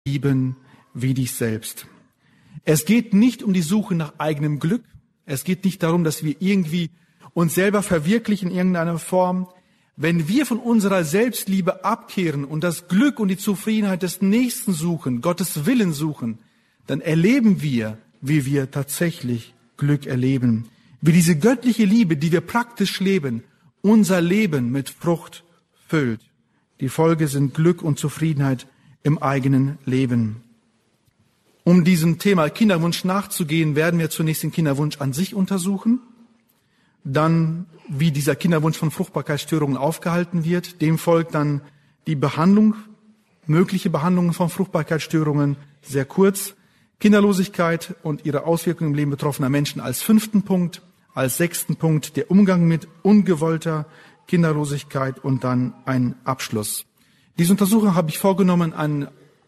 lieben wie dich selbst. Es geht nicht um die Suche nach eigenem Glück. Es geht nicht darum, dass wir irgendwie uns selber verwirklichen in irgendeiner Form. Wenn wir von unserer Selbstliebe abkehren und das Glück und die Zufriedenheit des Nächsten suchen, Gottes Willen suchen, dann erleben wir, wie wir tatsächlich Glück erleben. Wie diese göttliche Liebe, die wir praktisch leben, unser Leben mit Frucht füllt. Die Folge sind Glück und Zufriedenheit im eigenen Leben. Um diesem Thema Kinderwunsch nachzugehen, werden wir zunächst den Kinderwunsch an sich untersuchen. Dann, wie dieser Kinderwunsch von Fruchtbarkeitsstörungen aufgehalten wird. Dem folgt dann die Behandlung, mögliche Behandlungen von Fruchtbarkeitsstörungen, sehr kurz. Kinderlosigkeit und ihre Auswirkungen im Leben betroffener Menschen als 5. Punkt. Als 6. Punkt der Umgang mit ungewollter Kinderlosigkeit und dann ein Abschluss. Diese Untersuchung habe ich vorgenommen an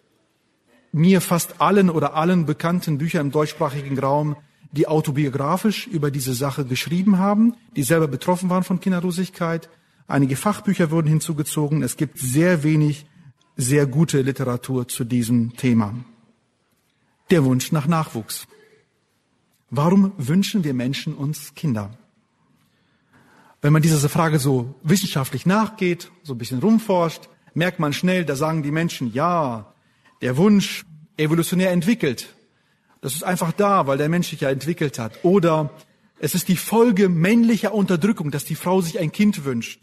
mir fast allen bekannten Büchern im deutschsprachigen Raum, die autobiografisch über diese Sache geschrieben haben, die selber betroffen waren von Kinderlosigkeit. Einige Fachbücher wurden hinzugezogen. Es gibt sehr wenig, sehr gute Literatur zu diesem Thema. Der Wunsch nach Nachwuchs. Warum wünschen wir Menschen uns Kinder? Wenn man dieser Frage so wissenschaftlich nachgeht, so ein bisschen rumforscht, merkt man schnell, da sagen die Menschen, ja, der Wunsch evolutionär entwickelt. Das ist einfach da, weil der Mensch sich ja entwickelt hat. Oder es ist die Folge männlicher Unterdrückung, dass die Frau sich ein Kind wünscht.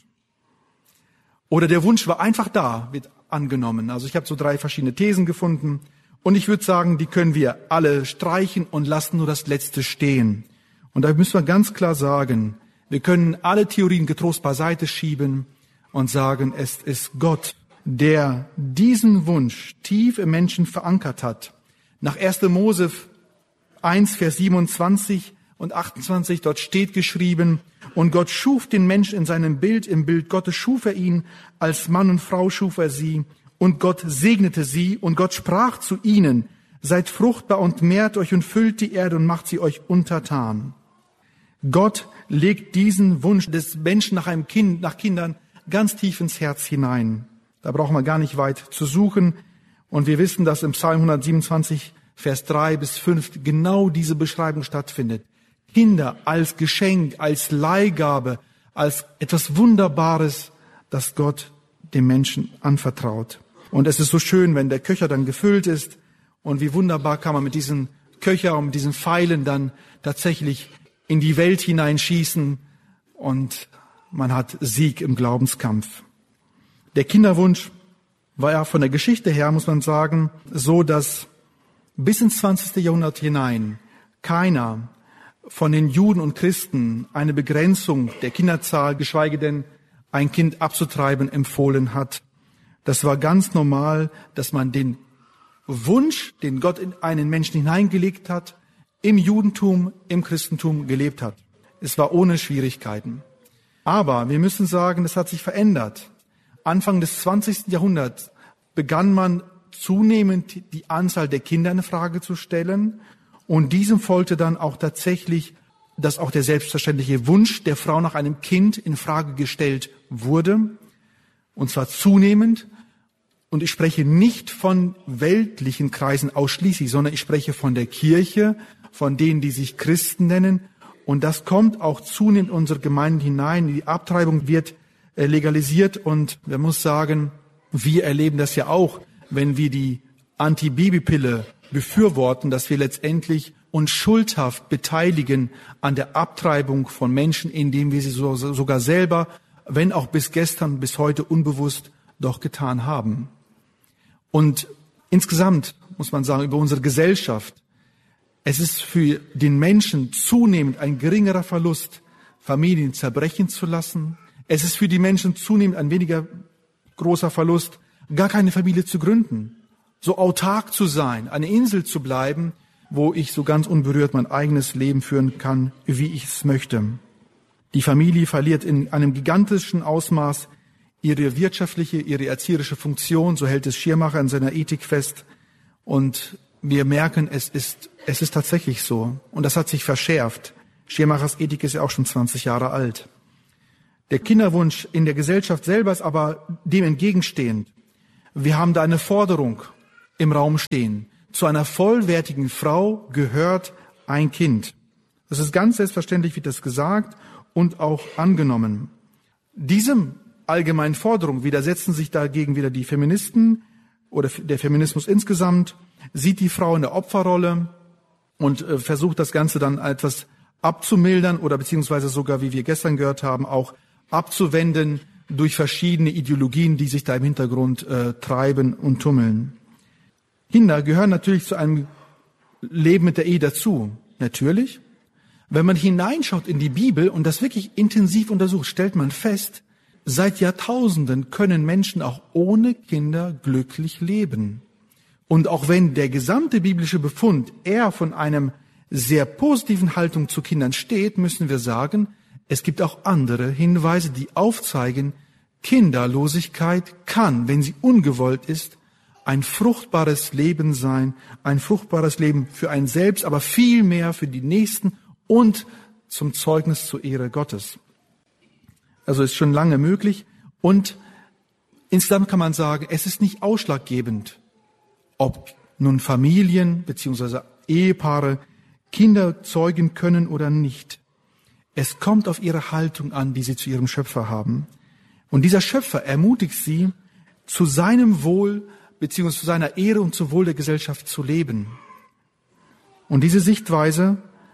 Oder der Wunsch war einfach da, wird angenommen. Also ich habe so 3 verschiedene Thesen gefunden. Und ich würde sagen, die können wir alle streichen und lassen nur das Letzte stehen. Und da müssen wir ganz klar sagen, wir können alle Theorien getrost beiseite schieben und sagen, es ist Gott, der diesen Wunsch tief im Menschen verankert hat. Nach 1. Mose 1, Vers 27 und 28, dort steht geschrieben, und Gott schuf den Menschen in seinem Bild, im Bild Gottes schuf er ihn, als Mann und Frau schuf er sie, und Gott segnete sie, und Gott sprach zu ihnen, seid fruchtbar und mehrt euch und füllt die Erde und macht sie euch untertan. Gott legt diesen Wunsch des Menschen nach einem Kind, nach Kindern ganz tief ins Herz hinein. Da brauchen wir gar nicht weit zu suchen. Und wir wissen, dass im Psalm 127, Vers 3 bis 5 genau diese Beschreibung stattfindet. Kinder als Geschenk, als Leihgabe, als etwas Wunderbares, das Gott dem Menschen anvertraut. Und es ist so schön, wenn der Köcher dann gefüllt ist. Und wie wunderbar kann man mit diesem Köcher und mit diesen Pfeilen dann tatsächlich in die Welt hineinschießen. Und man hat Sieg im Glaubenskampf. Der Kinderwunsch war ja von der Geschichte her, muss man sagen, so, dass bis ins 20. Jahrhundert hinein keiner von den Juden und Christen eine Begrenzung der Kinderzahl, geschweige denn ein Kind abzutreiben, empfohlen hat. Das war ganz normal, dass man den Wunsch, den Gott in einen Menschen hineingelegt hat, im Judentum, im Christentum gelebt hat. Es war ohne Schwierigkeiten. Aber wir müssen sagen, das hat sich verändert. Anfang des 20. Jahrhunderts begann man zunehmend die Anzahl der Kinder in Frage zu stellen. Und diesem folgte dann auch tatsächlich, dass auch der selbstverständliche Wunsch der Frau nach einem Kind in Frage gestellt wurde. Und zwar zunehmend. Und ich spreche nicht von weltlichen Kreisen ausschließlich, sondern ich spreche von der Kirche, von denen, die sich Christen nennen. Und das kommt auch zunehmend in unsere Gemeinden hinein. Die Abtreibung wird legalisiert und man muss sagen, wir erleben das ja auch, wenn wir die Antibabypille befürworten, dass wir letztendlich uns schuldhaft beteiligen an der Abtreibung von Menschen, indem wir sie sogar selber, wenn auch bis gestern, bis heute unbewusst, doch getan haben. Und insgesamt muss man sagen, über unsere Gesellschaft, es ist für den Menschen zunehmend ein geringerer Verlust, Familien zerbrechen zu lassen. Es ist für die Menschen zunehmend ein weniger großer Verlust, gar keine Familie zu gründen, so autark zu sein, eine Insel zu bleiben, wo ich so ganz unberührt mein eigenes Leben führen kann, wie ich es möchte. Die Familie verliert in einem gigantischen Ausmaß ihre wirtschaftliche, ihre erzieherische Funktion, so hält es Schirmacher in seiner Ethik fest. Und wir merken, es ist tatsächlich so. Und das hat sich verschärft. Schirmachers Ethik ist ja auch schon 20 Jahre alt. Der Kinderwunsch in der Gesellschaft selber ist aber dem entgegenstehend. Wir haben da eine Forderung im Raum stehen. Zu einer vollwertigen Frau gehört ein Kind. Das ist ganz selbstverständlich, wird das gesagt und auch angenommen. Diesem allgemeinen Forderung widersetzen sich dagegen wieder die Feministen oder der Feminismus insgesamt, sieht die Frau in der Opferrolle und versucht das Ganze dann etwas abzumildern oder beziehungsweise sogar, wie wir gestern gehört haben, auch abzuwenden durch verschiedene Ideologien, die sich da im Hintergrund treiben und tummeln. Kinder gehören natürlich zu einem Leben mit der Ehe dazu. Natürlich. Wenn man hineinschaut in die Bibel und das wirklich intensiv untersucht, stellt man fest, seit Jahrtausenden können Menschen auch ohne Kinder glücklich leben. Und auch wenn der gesamte biblische Befund eher von einem sehr positiven Haltung zu Kindern steht, müssen wir sagen, es gibt auch andere Hinweise, die aufzeigen, Kinderlosigkeit kann, wenn sie ungewollt ist, ein fruchtbares Leben sein, ein fruchtbares Leben für einen selbst, aber viel mehr für die Nächsten und zum Zeugnis zur Ehre Gottes. Also ist schon lange möglich und insgesamt kann man sagen, es ist nicht ausschlaggebend, ob nun Familien bzw. Ehepaare Kinder zeugen können oder nicht. Es kommt auf ihre Haltung an, die sie zu ihrem Schöpfer haben. Und dieser Schöpfer ermutigt sie, zu seinem Wohl bzw. zu seiner Ehre und zum Wohl der Gesellschaft zu leben. Und diese Sichtweise,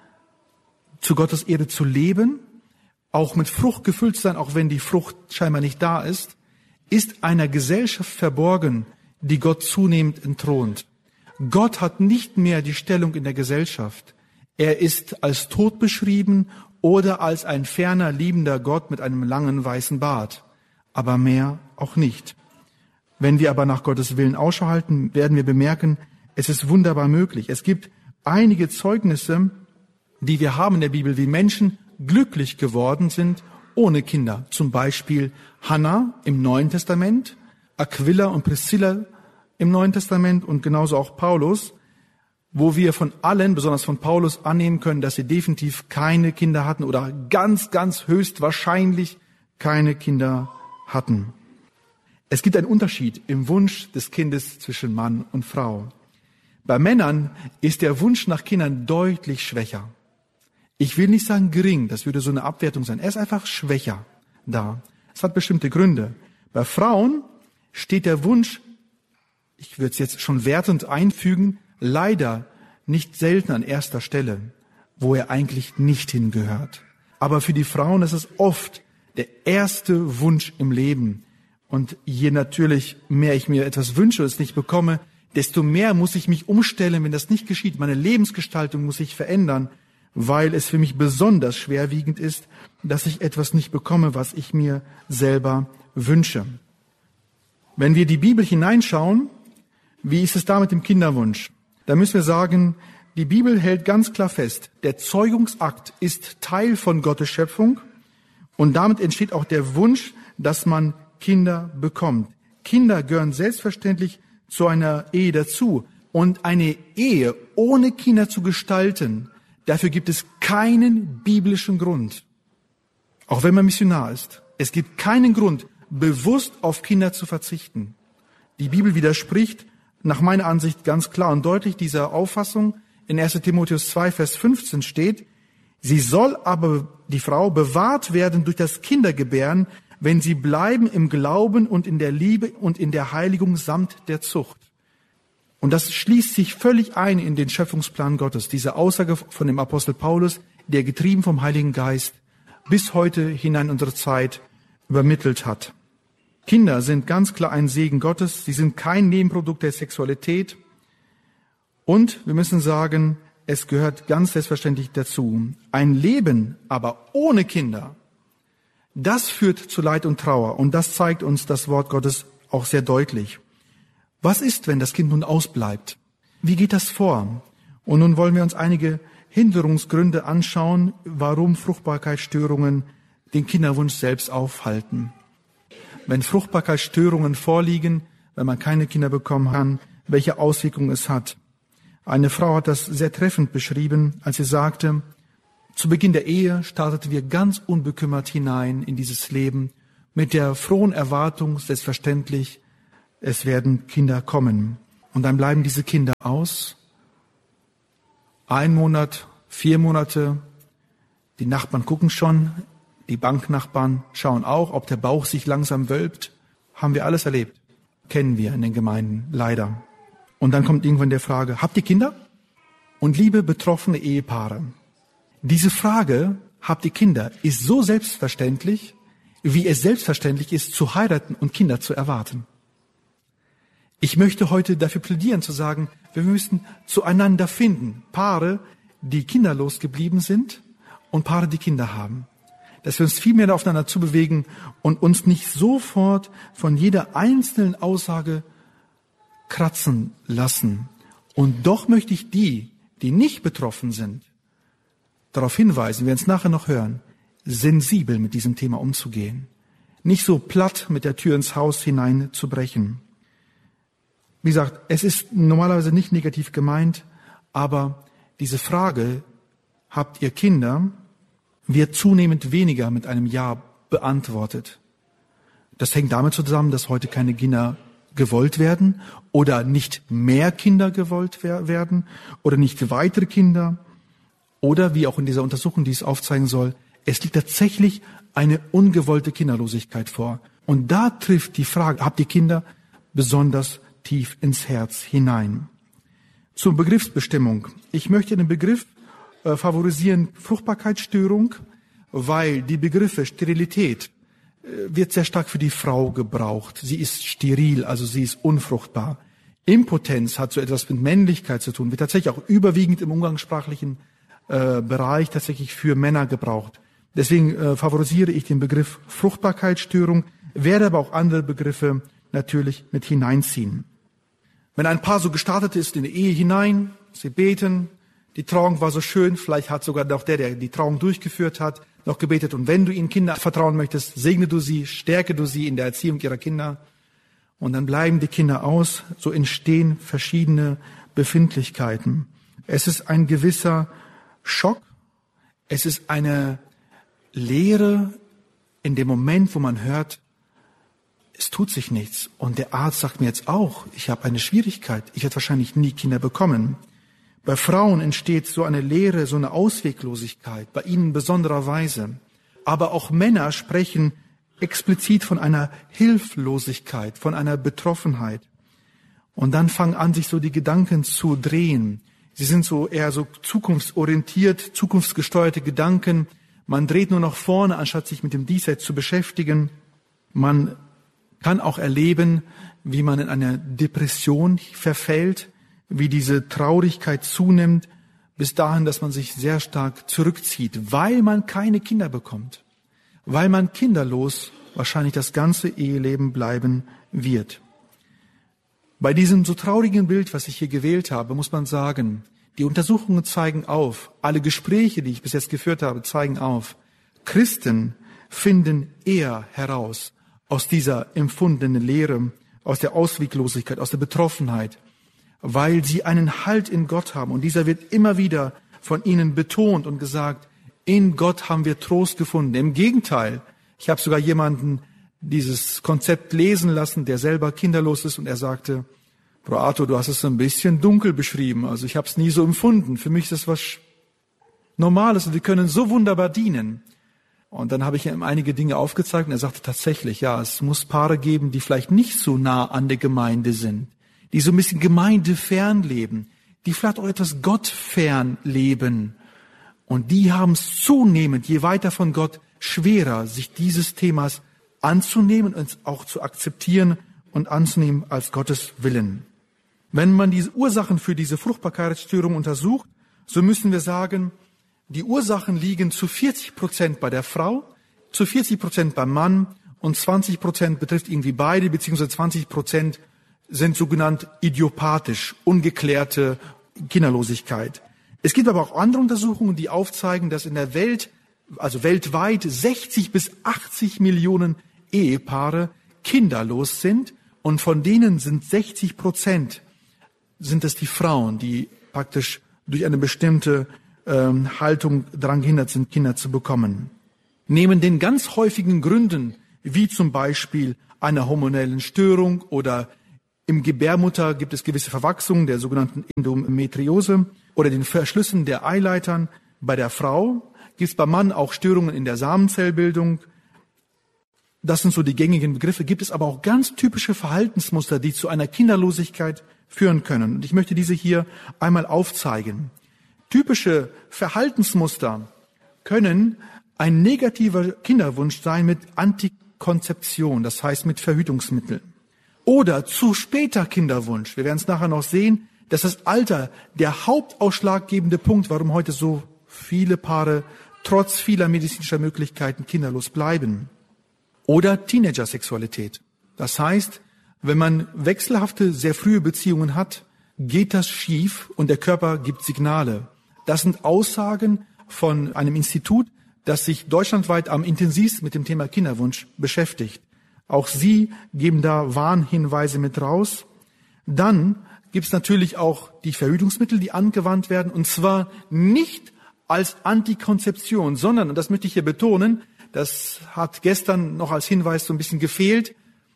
zu Gottes Ehre zu leben, auch mit Frucht gefüllt zu sein, auch wenn die Frucht scheinbar nicht da ist einer Gesellschaft verborgen, die Gott zunehmend entthront. Gott hat nicht mehr die Stellung in der Gesellschaft. Er ist als tot beschrieben oder als ein ferner, liebender Gott mit einem langen weißen Bart. Aber mehr auch nicht. Wenn wir aber nach Gottes Willen Ausschau halten, werden wir bemerken, es ist wunderbar möglich. Es gibt einige Zeugnisse, die wir haben in der Bibel, wie Menschen glücklich geworden sind ohne Kinder. Zum Beispiel Hannah im Neuen Testament, Aquila und Priscilla im Neuen Testament und genauso auch Paulus, wo wir von allen, besonders von Paulus, annehmen können, dass sie definitiv keine Kinder hatten oder ganz, ganz höchstwahrscheinlich keine Kinder hatten. Es gibt einen Unterschied im Wunsch des Kindes zwischen Mann und Frau. Bei Männern ist der Wunsch nach Kindern deutlich schwächer. Ich will nicht sagen gering, das würde so eine Abwertung sein. Er ist einfach schwächer da. Es hat bestimmte Gründe. Bei Frauen steht der Wunsch, ich würde es jetzt schon wertend einfügen, leider nicht selten an erster Stelle, wo er eigentlich nicht hingehört. Aber für die Frauen ist es oft der erste Wunsch im Leben. Und je natürlich mehr ich mir etwas wünsche und es nicht bekomme, desto mehr muss ich mich umstellen, wenn das nicht geschieht. Meine Lebensgestaltung muss sich verändern, weil es für mich besonders schwerwiegend ist, dass ich etwas nicht bekomme, was ich mir selber wünsche. Wenn wir die Bibel hineinschauen, wie ist es da mit dem Kinderwunsch? Da müssen wir sagen, die Bibel hält ganz klar fest, der Zeugungsakt ist Teil von Gottes Schöpfung und damit entsteht auch der Wunsch, dass man Kinder bekommt. Kinder gehören selbstverständlich zu einer Ehe dazu. Und eine Ehe ohne Kinder zu gestalten, dafür gibt es keinen biblischen Grund. Auch wenn man Missionar ist. Es gibt keinen Grund, bewusst auf Kinder zu verzichten. Die Bibel widerspricht nach meiner Ansicht ganz klar und deutlich dieser Auffassung. In 1. Timotheus 2, Vers 15 steht, sie soll aber, die Frau, bewahrt werden durch das Kindergebären, wenn sie bleiben im Glauben und in der Liebe und in der Heiligung samt der Zucht. Und das schließt sich völlig ein in den Schöpfungsplan Gottes. Diese Aussage von dem Apostel Paulus, der getrieben vom Heiligen Geist bis heute hinein in unsere Zeit übermittelt hat. Kinder sind ganz klar ein Segen Gottes. Sie sind kein Nebenprodukt der Sexualität. Und wir müssen sagen, es gehört ganz selbstverständlich dazu. Ein Leben aber ohne Kinder, das führt zu Leid und Trauer. Und das zeigt uns das Wort Gottes auch sehr deutlich. Was ist, wenn das Kind nun ausbleibt? Wie geht das vor? Und nun wollen wir uns einige Hinderungsgründe anschauen, warum Fruchtbarkeitsstörungen den Kinderwunsch selbst aufhalten. Wenn Fruchtbarkeitsstörungen vorliegen, wenn man keine Kinder bekommen kann, welche Auswirkungen es hat. Eine Frau hat das sehr treffend beschrieben, als sie sagte, zu Beginn der Ehe starteten wir ganz unbekümmert hinein in dieses Leben, mit der frohen Erwartung, selbstverständlich, es werden Kinder kommen. Und dann bleiben diese Kinder aus. 1 Monat, 4 Monate. Die Nachbarn gucken schon. Die Banknachbarn schauen auch, ob der Bauch sich langsam wölbt. Haben wir alles erlebt. Kennen wir in den Gemeinden, leider. Und dann kommt irgendwann die Frage, habt ihr Kinder? Und liebe betroffene Ehepaare, diese Frage, habt ihr Kinder, ist so selbstverständlich, wie es selbstverständlich ist, zu heiraten und Kinder zu erwarten. Ich möchte heute dafür plädieren, zu sagen, wir müssen zueinander finden. Paare, die kinderlos geblieben sind und Paare, die Kinder haben. Dass wir uns viel mehr aufeinander zubewegen und uns nicht sofort von jeder einzelnen Aussage kratzen lassen. Und doch möchte ich die nicht betroffen sind, darauf hinweisen, wir werden es nachher noch hören, sensibel mit diesem Thema umzugehen. Nicht so platt mit der Tür ins Haus hineinzubrechen. Wie gesagt, es ist normalerweise nicht negativ gemeint, aber diese Frage, habt ihr Kinder, wird zunehmend weniger mit einem Ja beantwortet. Das hängt damit zusammen, dass heute keine Kinder gewollt werden oder nicht mehr Kinder gewollt werden oder nicht weitere Kinder oder wie auch in dieser Untersuchung, die es aufzeigen soll, es liegt tatsächlich eine ungewollte Kinderlosigkeit vor. Und da trifft die Frage, habt ihr Kinder, besonders tief ins Herz hinein. Zur Begriffsbestimmung. Ich möchte den Begriff favorisieren Fruchtbarkeitsstörung, weil die Begriffe Sterilität wird sehr stark für die Frau gebraucht. Sie ist steril, also sie ist unfruchtbar. Impotenz hat so etwas mit Männlichkeit zu tun, wird tatsächlich auch überwiegend im umgangssprachlichen Bereich tatsächlich für Männer gebraucht. Deswegen favorisiere ich den Begriff Fruchtbarkeitsstörung, werde aber auch andere Begriffe natürlich mit hineinziehen. Wenn ein Paar so gestartet ist in die Ehe hinein, sie beten, die Trauung war so schön, vielleicht hat sogar noch der die Trauung durchgeführt hat, noch gebetet. Und wenn du ihnen Kinder vertrauen möchtest, segne du sie, stärke du sie in der Erziehung ihrer Kinder. Und dann bleiben die Kinder aus, so entstehen verschiedene Befindlichkeiten. Es ist ein gewisser Schock, es ist eine Leere in dem Moment, wo man hört, es tut sich nichts. Und der Arzt sagt mir jetzt auch, ich habe eine Schwierigkeit, ich werde wahrscheinlich nie Kinder bekommen. Bei Frauen entsteht so eine Leere, so eine Ausweglosigkeit, bei ihnen in besonderer Weise. Aber auch Männer sprechen explizit von einer Hilflosigkeit, von einer Betroffenheit. Und dann fangen an, sich so die Gedanken zu drehen. Sie sind so eher so zukunftsorientiert, zukunftsgesteuerte Gedanken. Man dreht nur nach vorne, anstatt sich mit dem Diesseits zu beschäftigen. Man kann auch erleben, wie man in eine Depression verfällt, wie diese Traurigkeit zunimmt, bis dahin, dass man sich sehr stark zurückzieht, weil man keine Kinder bekommt, weil man kinderlos wahrscheinlich das ganze Eheleben bleiben wird. Bei diesem so traurigen Bild, was ich hier gewählt habe, muss man sagen, die Untersuchungen zeigen auf, alle Gespräche, die ich bis jetzt geführt habe, zeigen auf, Christen finden eher heraus aus dieser empfundenen Leere, aus der Ausweglosigkeit, aus der Betroffenheit, weil sie einen Halt in Gott haben. Und dieser wird immer wieder von ihnen betont und gesagt, in Gott haben wir Trost gefunden. Im Gegenteil, ich habe sogar jemanden dieses Konzept lesen lassen, der selber kinderlos ist, und er sagte, Bro Arthur, du hast es ein bisschen dunkel beschrieben, also ich habe es nie so empfunden. Für mich ist das was Normales und wir können so wunderbar dienen. Und dann habe ich ihm einige Dinge aufgezeigt und er sagte tatsächlich, ja, es muss Paare geben, die vielleicht nicht so nah an der Gemeinde sind, die so ein bisschen gemeindefern leben, die vielleicht auch etwas gottfern leben. Und die haben es zunehmend, je weiter von Gott, schwerer, sich dieses Themas anzunehmen und auch zu akzeptieren und anzunehmen als Gottes Willen. Wenn man die Ursachen für diese Fruchtbarkeitsstörung untersucht, so müssen wir sagen, die Ursachen liegen zu 40% bei der Frau, zu 40% beim Mann und 20% betrifft irgendwie beide, beziehungsweise 20% sind sogenannt idiopathisch, ungeklärte Kinderlosigkeit. Es gibt aber auch andere Untersuchungen, die aufzeigen, dass in der Welt, also weltweit, 60 bis 80 Millionen Ehepaare kinderlos sind und von denen sind 60% sind es die Frauen, die praktisch durch eine bestimmte Haltung daran gehindert sind, Kinder zu bekommen. Neben den ganz häufigen Gründen, wie zum Beispiel einer hormonellen Störung oder Im Gebärmutter gibt es gewisse Verwachsungen der sogenannten Endometriose oder den Verschlüssen der Eileitern. Bei der Frau gibt es beim Mann auch Störungen in der Samenzellbildung. Das sind so die gängigen Begriffe. Gibt es aber auch ganz typische Verhaltensmuster, die zu einer Kinderlosigkeit führen können. Und ich möchte diese hier einmal aufzeigen. Typische Verhaltensmuster können ein negativer Kinderwunsch sein mit Antikonzeption, das heißt mit Verhütungsmitteln. Oder zu später Kinderwunsch. Wir werden es nachher noch sehen, dass das Alter der hauptausschlaggebende Punkt, warum heute so viele Paare trotz vieler medizinischer Möglichkeiten kinderlos bleiben. Oder Teenager-Sexualität. Das heißt, wenn man wechselhafte, sehr frühe Beziehungen hat, geht das schief und der Körper gibt Signale. Das sind Aussagen von einem Institut, das sich deutschlandweit am intensivsten mit dem Thema Kinderwunsch beschäftigt. Auch sie geben da Warnhinweise mit raus. Dann gibt es natürlich auch die Verhütungsmittel, die angewandt werden, und zwar nicht als Antikonzeption, sondern, und das möchte ich hier betonen, das hat gestern noch als Hinweis so ein bisschen gefehlt,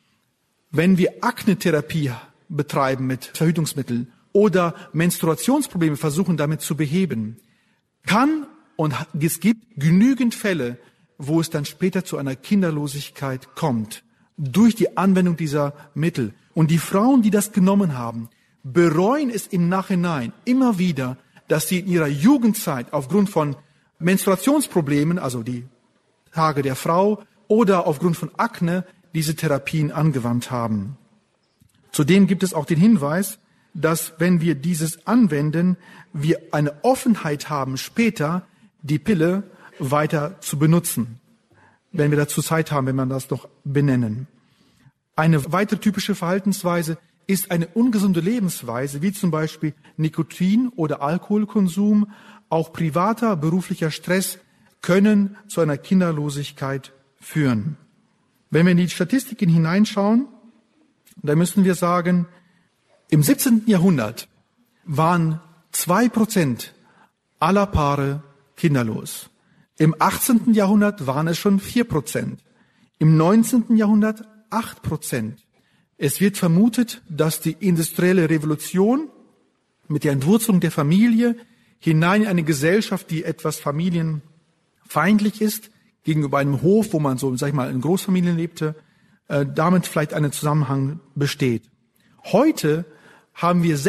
wenn wir Akne-Therapie betreiben mit Verhütungsmitteln oder Menstruationsprobleme versuchen damit zu beheben, kann und es gibt genügend Fälle, wo es dann später zu einer Kinderlosigkeit kommt, durch die Anwendung dieser Mittel. Und die Frauen, die das genommen haben, bereuen es im Nachhinein immer wieder, dass sie in ihrer Jugendzeit aufgrund von Menstruationsproblemen, also die Tage der Frau, oder aufgrund von Akne diese Therapien angewandt haben. Zudem gibt es auch den Hinweis, dass wenn wir dieses anwenden, wir eine Offenheit haben, später die Pille weiter zu benutzen, wenn wir dazu Zeit haben, wenn man das noch benennen. Eine weitere typische Verhaltensweise ist eine ungesunde Lebensweise, wie zum Beispiel Nikotin- oder Alkoholkonsum. Auch privater, beruflicher Stress können zu einer Kinderlosigkeit führen. Wenn wir in die Statistiken hineinschauen, dann müssen wir sagen, im 17. Jahrhundert waren 2% aller Paare kinderlos. Im 18. Jahrhundert waren es schon 4%. Im 19. Jahrhundert 8%. Es wird vermutet, dass die industrielle Revolution mit der Entwurzelung der Familie hinein in eine Gesellschaft, die etwas familienfeindlich ist, gegenüber einem Hof, wo man so, sag ich mal, in Großfamilien lebte, damit vielleicht ein Zusammenhang besteht. Heute haben wir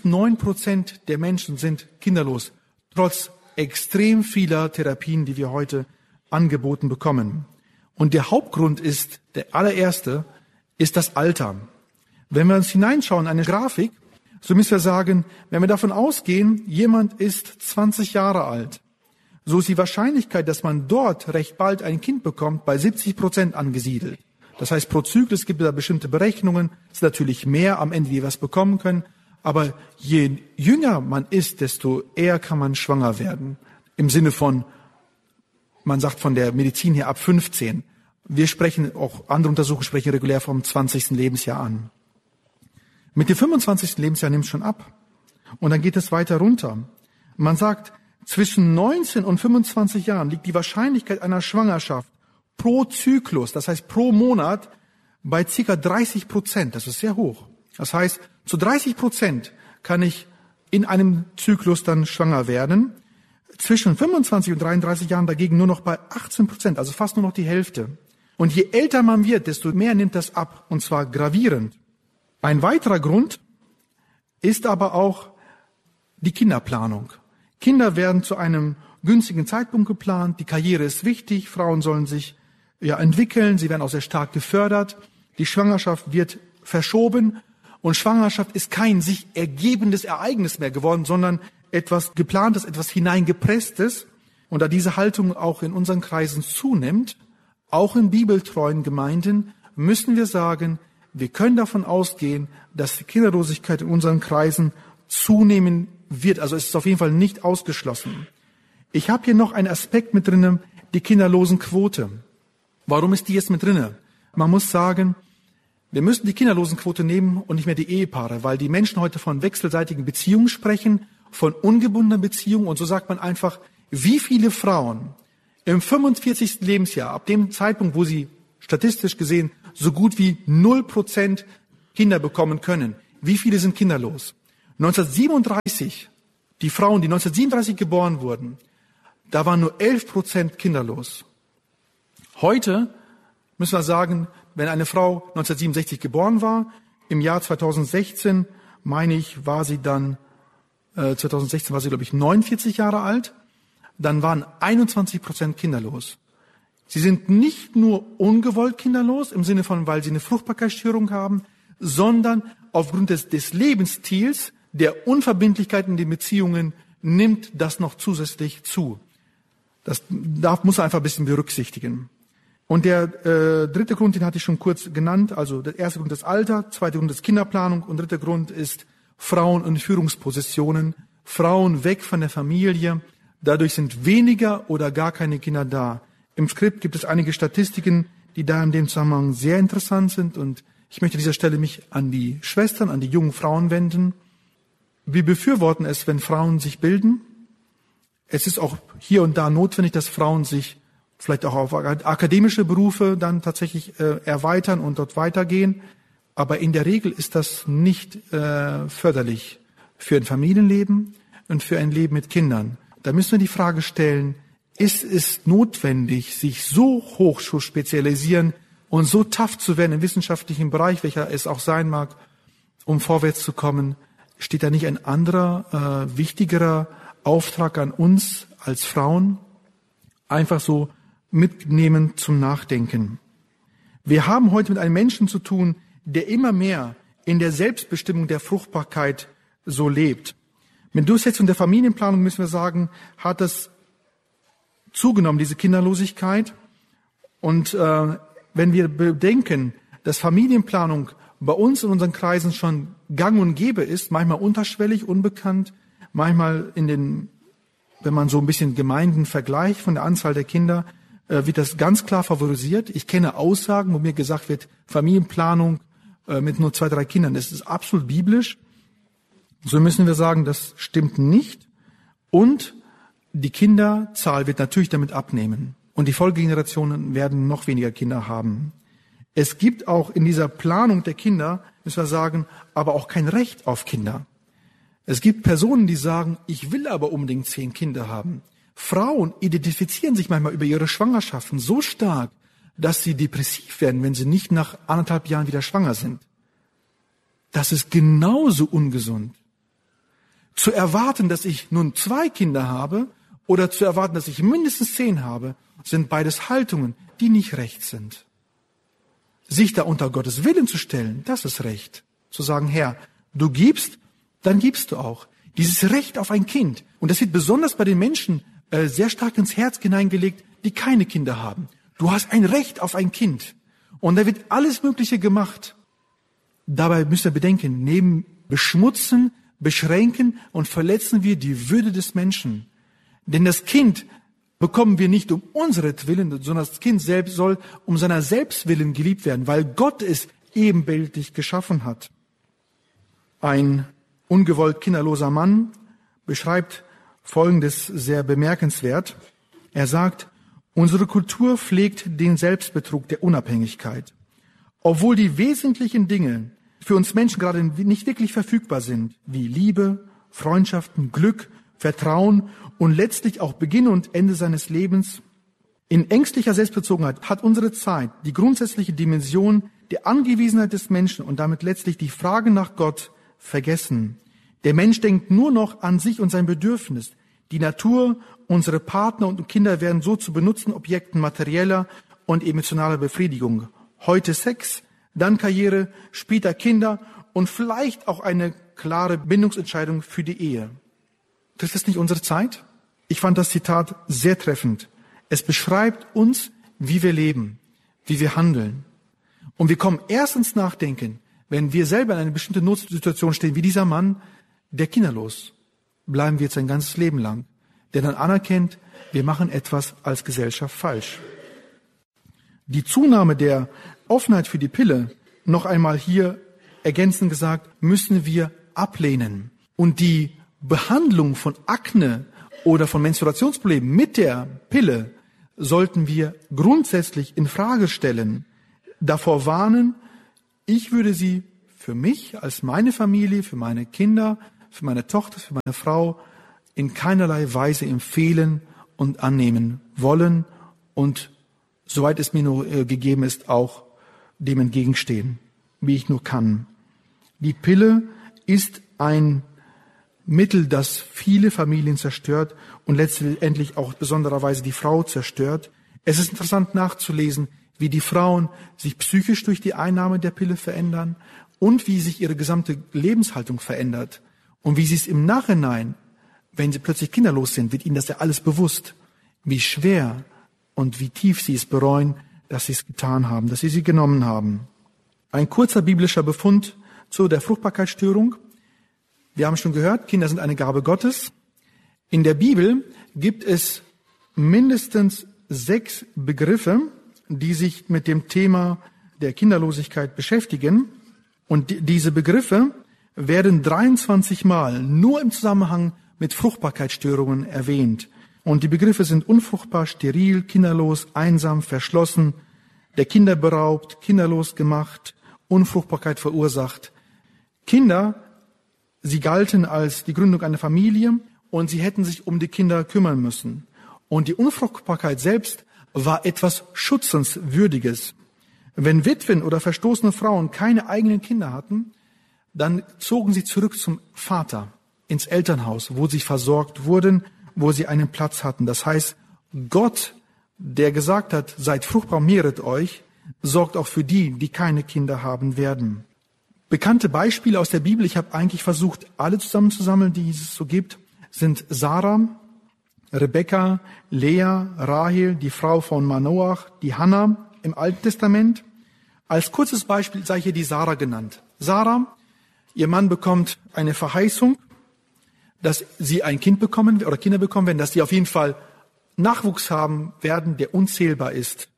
6-9% der Menschen sind kinderlos, trotz extrem vieler Therapien, die wir heute angeboten bekommen. Und der Hauptgrund ist, der allererste, ist das Alter. Wenn wir uns hineinschauen in eine Grafik, so müssen wir sagen, wenn wir davon ausgehen, jemand ist 20 Jahre alt, so ist die Wahrscheinlichkeit, dass man dort recht bald ein Kind bekommt, bei 70% angesiedelt. Das heißt, pro Zyklus gibt es da bestimmte Berechnungen, es ist natürlich mehr am Ende, die was bekommen können, aber je jünger man ist, desto eher kann man schwanger werden. Im Sinne von, man sagt von der Medizin her ab 15. Wir sprechen, auch andere Untersuchungen sprechen regulär vom 20. Lebensjahr an. Mit dem 25. Lebensjahr nimmt es schon ab. Und dann geht es weiter runter. Man sagt, zwischen 19 und 25 Jahren liegt die Wahrscheinlichkeit einer Schwangerschaft pro Zyklus, das heißt pro Monat, bei ca. 30%. Das ist sehr hoch. Das heißt, zu 30% kann ich in einem Zyklus dann schwanger werden. Zwischen 25 und 33 Jahren dagegen nur noch bei 18%, also fast nur noch die Hälfte. Und je älter man wird, desto mehr nimmt das ab, und zwar gravierend. Ein weiterer Grund ist aber auch die Kinderplanung. Kinder werden zu einem günstigen Zeitpunkt geplant, die Karriere ist wichtig, Frauen sollen sich entwickeln, sie werden auch sehr stark gefördert, die Schwangerschaft wird verschoben und Schwangerschaft ist kein sich ergebendes Ereignis mehr geworden, sondern etwas Geplantes, etwas Hineingepresstes. Und da diese Haltung auch in unseren Kreisen zunimmt, auch in bibeltreuen Gemeinden, müssen wir sagen, wir können davon ausgehen, dass die Kinderlosigkeit in unseren Kreisen zunehmen wird. Also es ist auf jeden Fall nicht ausgeschlossen. Ich habe hier noch einen Aspekt mit drinne, die Kinderlosenquote. Warum ist die jetzt mit drinne? Man muss sagen, wir müssen die Kinderlosenquote nehmen und nicht mehr die Ehepaare, weil die Menschen heute von wechselseitigen Beziehungen sprechen, von ungebundenen Beziehungen, und so sagt man einfach, wie viele Frauen im 45. Lebensjahr, ab dem Zeitpunkt, wo sie statistisch gesehen so gut wie 0% Kinder bekommen können. Wie viele sind kinderlos? 1937, die Frauen, die 1937 geboren wurden, da waren nur 11% kinderlos. Heute müssen wir sagen, wenn eine Frau 1967 geboren war, im Jahr 2016, meine ich, war sie dann, 2016 war sie, glaube ich, 49 Jahre alt, dann waren 21% kinderlos. Sie sind nicht nur ungewollt kinderlos, im Sinne von, weil sie eine Fruchtbarkeitsstörung haben, sondern aufgrund des Lebensstils, der Unverbindlichkeit in den Beziehungen, nimmt das noch zusätzlich zu. Das muss man einfach ein bisschen berücksichtigen. Und der dritte Grund, den hatte ich schon kurz genannt, also der erste Grund ist Alter, zweiter Grund ist Kinderplanung und dritter Grund ist Frauen in Führungspositionen, Frauen weg von der Familie, dadurch sind weniger oder gar keine Kinder da. Im Skript gibt es einige Statistiken, die da in dem Zusammenhang sehr interessant sind und ich möchte an dieser Stelle mich an die Schwestern, an die jungen Frauen wenden. Wir befürworten es, wenn Frauen sich bilden. Es ist auch hier und da notwendig, dass Frauen sich vielleicht auch auf akademische Berufe dann tatsächlich erweitern und dort weitergehen. Aber in der Regel ist das nicht förderlich für ein Familienleben und für ein Leben mit Kindern. Da müssen wir die Frage stellen, ist es notwendig, sich so hoch zu spezialisieren und so tough zu werden im wissenschaftlichen Bereich, welcher es auch sein mag, um vorwärts zu kommen? Steht da nicht ein anderer, wichtigerer Auftrag an uns als Frauen? Einfach so mitnehmen zum Nachdenken. Wir haben heute mit einem Menschen zu tun, der immer mehr in der Selbstbestimmung der Fruchtbarkeit so lebt. Mit Durchsetzung der Familienplanung müssen wir sagen, hat es zugenommen, diese Kinderlosigkeit. Und wenn wir bedenken, dass Familienplanung bei uns in unseren Kreisen schon gang und gäbe ist, manchmal unterschwellig, unbekannt, manchmal wenn man so ein bisschen Gemeinden vergleicht von der Anzahl der Kinder, wird das ganz klar favorisiert. Ich kenne Aussagen, wo mir gesagt wird, Familienplanung mit nur 2, 3 Kindern, das ist absolut biblisch. So müssen wir sagen, das stimmt nicht. Und die Kinderzahl wird natürlich damit abnehmen. Und die Folgegenerationen werden noch weniger Kinder haben. Es gibt auch in dieser Planung der Kinder, müssen wir sagen, aber auch kein Recht auf Kinder. Es gibt Personen, die sagen, ich will aber unbedingt 10 Kinder haben. Frauen identifizieren sich manchmal über ihre Schwangerschaften so stark, dass sie depressiv werden, wenn sie nicht nach 1,5 Jahren wieder schwanger sind. Das ist genauso ungesund. Zu erwarten, dass ich nun 2 Kinder habe oder zu erwarten, dass ich mindestens 10 habe, sind beides Haltungen, die nicht recht sind. Sich da unter Gottes Willen zu stellen, das ist Recht. Zu sagen, Herr, du gibst, dann gibst du auch. Dieses Recht auf ein Kind. Und das wird besonders bei den Menschen sehr stark ins Herz hineingelegt, die keine Kinder haben. Du hast ein Recht auf ein Kind. Und da wird alles Mögliche gemacht. Dabei müsst ihr bedenken, neben Beschmutzen, Beschränken und verletzen wir die Würde des Menschen. Denn das Kind bekommen wir nicht um unseretwillen, sondern das Kind selbst soll um seiner Selbstwillen geliebt werden, weil Gott es ebenbildlich geschaffen hat. Ein ungewollt kinderloser Mann beschreibt Folgendes sehr bemerkenswert. Er sagt, unsere Kultur pflegt den Selbstbetrug der Unabhängigkeit. Obwohl die wesentlichen Dinge für uns Menschen gerade nicht wirklich verfügbar sind, wie Liebe, Freundschaften, Glück, Vertrauen und letztlich auch Beginn und Ende seines Lebens. In ängstlicher Selbstbezogenheit hat unsere Zeit die grundsätzliche Dimension der Angewiesenheit des Menschen und damit letztlich die Frage nach Gott vergessen. Der Mensch denkt nur noch an sich und sein Bedürfnis. Die Natur, unsere Partner und Kinder werden so zu benutzten Objekten materieller und emotionaler Befriedigung. Heute Sex, dann Karriere, später Kinder und vielleicht auch eine klare Bindungsentscheidung für die Ehe. Das ist nicht unsere Zeit? Ich fand das Zitat sehr treffend. Es beschreibt uns, wie wir leben, wie wir handeln. Und wir kommen erst ins Nachdenken, wenn wir selber in einer bestimmten Notsituation stehen, wie dieser Mann, der kinderlos bleiben wir jetzt sein ganzes Leben lang, der dann anerkennt, wir machen etwas als Gesellschaft falsch. Die Zunahme der Offenheit für die Pille, noch einmal hier ergänzend gesagt, müssen wir ablehnen. Und die Behandlung von Akne oder von Menstruationsproblemen mit der Pille sollten wir grundsätzlich in Frage stellen, davor warnen. Ich würde sie für mich, als meine Familie, für meine Kinder, für meine Tochter, für meine Frau in keinerlei Weise empfehlen und annehmen wollen und soweit es mir nur gegeben ist, auch dem entgegenstehen, wie ich nur kann. Die Pille ist ein Mittel, das viele Familien zerstört und letztendlich auch besondererweise die Frau zerstört. Es ist interessant nachzulesen, wie die Frauen sich psychisch durch die Einnahme der Pille verändern und wie sich ihre gesamte Lebenshaltung verändert. Und wie sie es im Nachhinein, wenn sie plötzlich kinderlos sind, wird ihnen das ja alles bewusst, wie schwer und wie tief sie es bereuen, dass sie es getan haben, dass sie genommen haben. Ein kurzer biblischer Befund zu der Fruchtbarkeitsstörung. Wir haben schon gehört, Kinder sind eine Gabe Gottes. In der Bibel gibt es mindestens 6 Begriffe, die sich mit dem Thema der Kinderlosigkeit beschäftigen. Und diese Begriffe werden 23 Mal nur im Zusammenhang mit Fruchtbarkeitsstörungen erwähnt. Und die Begriffe sind unfruchtbar, steril, kinderlos, einsam, verschlossen, der Kinder beraubt, kinderlos gemacht, Unfruchtbarkeit verursacht. Kinder, sie galten als die Gründung einer Familie und sie hätten sich um die Kinder kümmern müssen. Und die Unfruchtbarkeit selbst war etwas Schutzenswürdiges. Wenn Witwen oder verstoßene Frauen keine eigenen Kinder hatten, dann zogen sie zurück zum Vater, ins Elternhaus, wo sie versorgt wurden, wo sie einen Platz hatten. Das heißt, Gott, der gesagt hat, seid fruchtbar, mehret euch, sorgt auch für die, die keine Kinder haben werden. Bekannte Beispiele aus der Bibel, ich habe eigentlich versucht, alle zusammenzusammeln, die es so gibt, sind Sarah, Rebekka, Lea, Rahel, die Frau von Manoach, die Hannah im Alten Testament. Als kurzes Beispiel sei hier die Sarah genannt. Sarah, ihr Mann bekommt eine Verheißung, dass sie ein Kind bekommen oder Kinder bekommen werden, dass sie auf jeden Fall Nachwuchs haben werden, der unzählbar ist.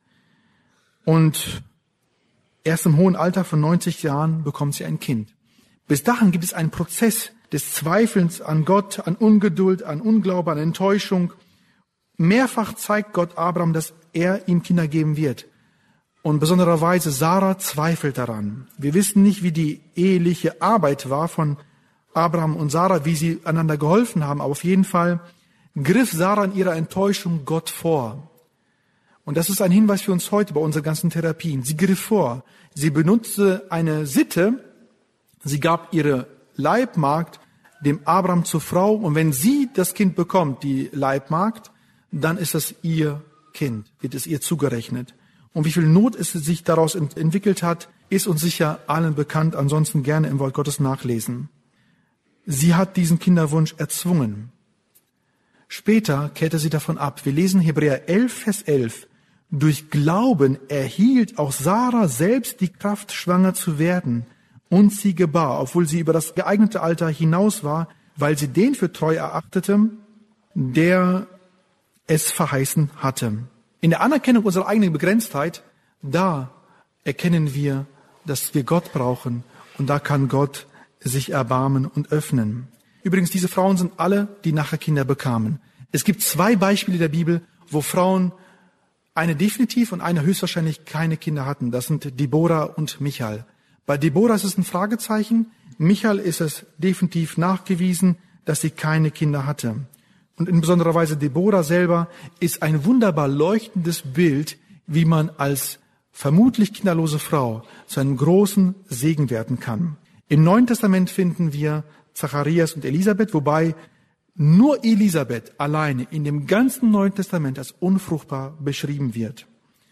Und erst im hohen Alter von 90 Jahren bekommt sie ein Kind. Bis dahin gibt es einen Prozess des Zweifelns an Gott, an Ungeduld, an Unglaube, an Enttäuschung. Mehrfach zeigt Gott Abraham, dass er ihm Kinder geben wird. Und besondererweise Sarah zweifelt daran. Wir wissen nicht, wie die eheliche Arbeit war von Abraham und Sarah, wie sie einander geholfen haben. Aber auf jeden Fall griff Sarah in ihrer Enttäuschung Gott vor. Und das ist ein Hinweis für uns heute bei unseren ganzen Therapien. Sie griff vor. Sie benutzte eine Sitte. Sie gab ihre Leibmagd dem Abraham zur Frau. Und wenn sie das Kind bekommt, die Leibmagd, dann ist es ihr Kind, wird es ihr zugerechnet. Und wie viel Not es sich daraus entwickelt hat, ist uns sicher allen bekannt. Ansonsten gerne im Wort Gottes nachlesen. Sie hat diesen Kinderwunsch erzwungen. Später kehrte sie davon ab. Wir lesen Hebräer 11, Vers 11. Durch Glauben erhielt auch Sarah selbst die Kraft, schwanger zu werden. Und sie gebar, obwohl sie über das geeignete Alter hinaus war, weil sie den für treu erachtete, der es verheißen hatte. In der Anerkennung unserer eigenen Begrenztheit, da erkennen wir, dass wir Gott brauchen. Und da kann Gott sich erbarmen und öffnen. Übrigens, diese Frauen sind alle, die nachher Kinder bekamen. Es gibt 2 Beispiele der Bibel, wo Frauen eine definitiv und eine höchstwahrscheinlich keine Kinder hatten. Das sind Deborah und Michal. Bei Deborah ist es ein Fragezeichen. Michal ist es definitiv nachgewiesen, dass sie keine Kinder hatte. Und in besonderer Weise Deborah selber ist ein wunderbar leuchtendes Bild, wie man als vermutlich kinderlose Frau zu einem großen Segen werden kann. Im Neuen Testament finden wir Zacharias und Elisabeth, wobei nur Elisabeth alleine in dem ganzen Neuen Testament als unfruchtbar beschrieben wird.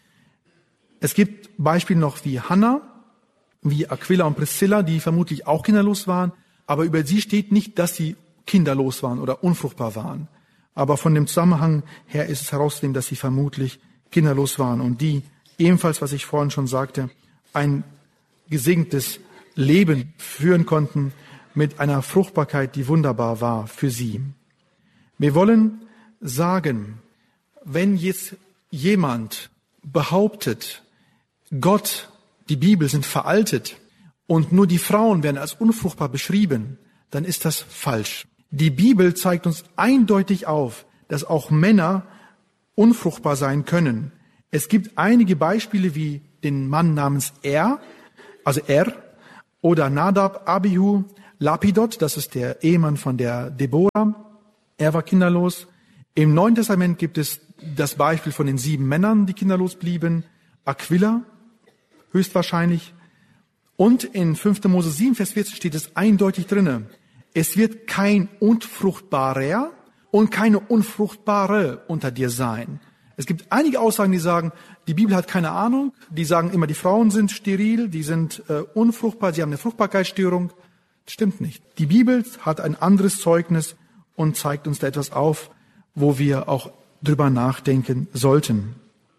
Es gibt Beispiele noch wie Hannah, wie Aquila und Priscilla, die vermutlich auch kinderlos waren, aber über sie steht nicht, dass sie kinderlos waren oder unfruchtbar waren. Aber von dem Zusammenhang her ist es herauszunehmen, dass sie vermutlich kinderlos waren und die ebenfalls, was ich vorhin schon sagte, ein gesegnetes Leben führen konnten mit einer Fruchtbarkeit, die wunderbar war für sie. Wir wollen sagen, wenn jetzt jemand behauptet, Gott, die Bibel sind veraltet und nur die Frauen werden als unfruchtbar beschrieben, dann ist das falsch. Die Bibel zeigt uns eindeutig auf, dass auch Männer unfruchtbar sein können. Es gibt einige Beispiele wie den Mann namens Er Oder Nadab, Abihu, Lapidot, das ist der Ehemann von der Deborah. Er war kinderlos. Im Neuen Testament gibt es das Beispiel von den 7 Männern, die kinderlos blieben. Aquila, höchstwahrscheinlich. Und in 5. Mose 7, Vers 14 steht es eindeutig drinne: Es wird kein Unfruchtbarer und keine Unfruchtbare unter dir sein. Es gibt einige Aussagen, die sagen, die Bibel hat keine Ahnung. Die sagen immer, die Frauen sind steril, die sind unfruchtbar, sie haben eine Fruchtbarkeitsstörung. Das stimmt nicht. Die Bibel hat ein anderes Zeugnis und zeigt uns da etwas auf, wo wir auch drüber nachdenken sollten.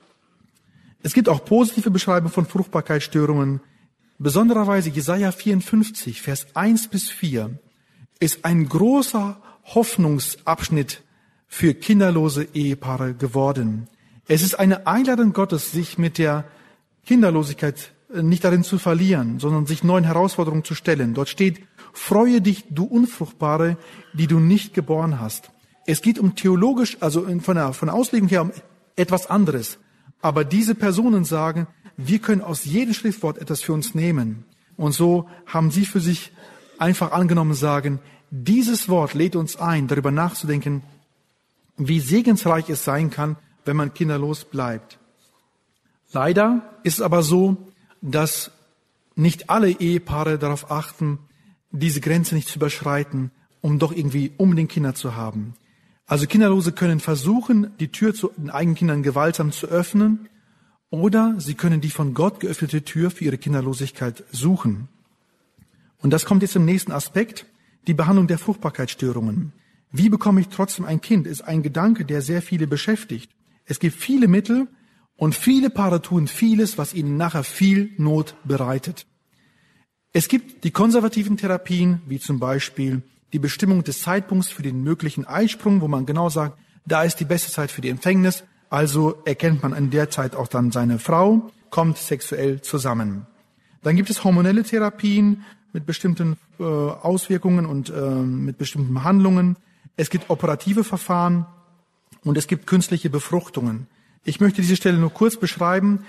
Es gibt auch positive Beschreibungen von Fruchtbarkeitsstörungen. Besondererweise Jesaja 54, Vers 1-4 ist ein großer Hoffnungsabschnitt für kinderlose Ehepaare geworden. Es ist eine Einladung Gottes, sich mit der Kinderlosigkeit nicht darin zu verlieren, sondern sich neuen Herausforderungen zu stellen. Dort steht: Freue dich, du Unfruchtbare, die du nicht geboren hast. Es geht um theologisch, also von der Auslegung her, um etwas anderes. Aber diese Personen sagen, wir können aus jedem Schriftwort etwas für uns nehmen. Und so haben sie für sich einfach angenommen, sagen, dieses Wort lädt uns ein, darüber nachzudenken, wie segensreich es sein kann, wenn man kinderlos bleibt. Leider ist es aber so, dass nicht alle Ehepaare darauf achten, diese Grenze nicht zu überschreiten, um doch irgendwie unbedingt Kinder zu haben. Also Kinderlose können versuchen, die Tür zu den eigenen Kindern gewaltsam zu öffnen, oder sie können die von Gott geöffnete Tür für ihre Kinderlosigkeit suchen. Und das kommt jetzt im nächsten Aspekt, die Behandlung der Fruchtbarkeitsstörungen. Wie bekomme ich trotzdem ein Kind, ist ein Gedanke, der sehr viele beschäftigt. Es gibt viele Mittel und viele Paare tun vieles, was ihnen nachher viel Not bereitet. Es gibt die konservativen Therapien, wie zum Beispiel die Bestimmung des Zeitpunkts für den möglichen Eisprung, wo man genau sagt, da ist die beste Zeit für die Empfängnis, also erkennt man in der Zeit auch dann seine Frau, kommt sexuell zusammen. Dann gibt es hormonelle Therapien mit bestimmten Auswirkungen und mit bestimmten Behandlungen. Es gibt operative Verfahren und es gibt künstliche Befruchtungen. Ich möchte diese Stelle nur kurz beschreiben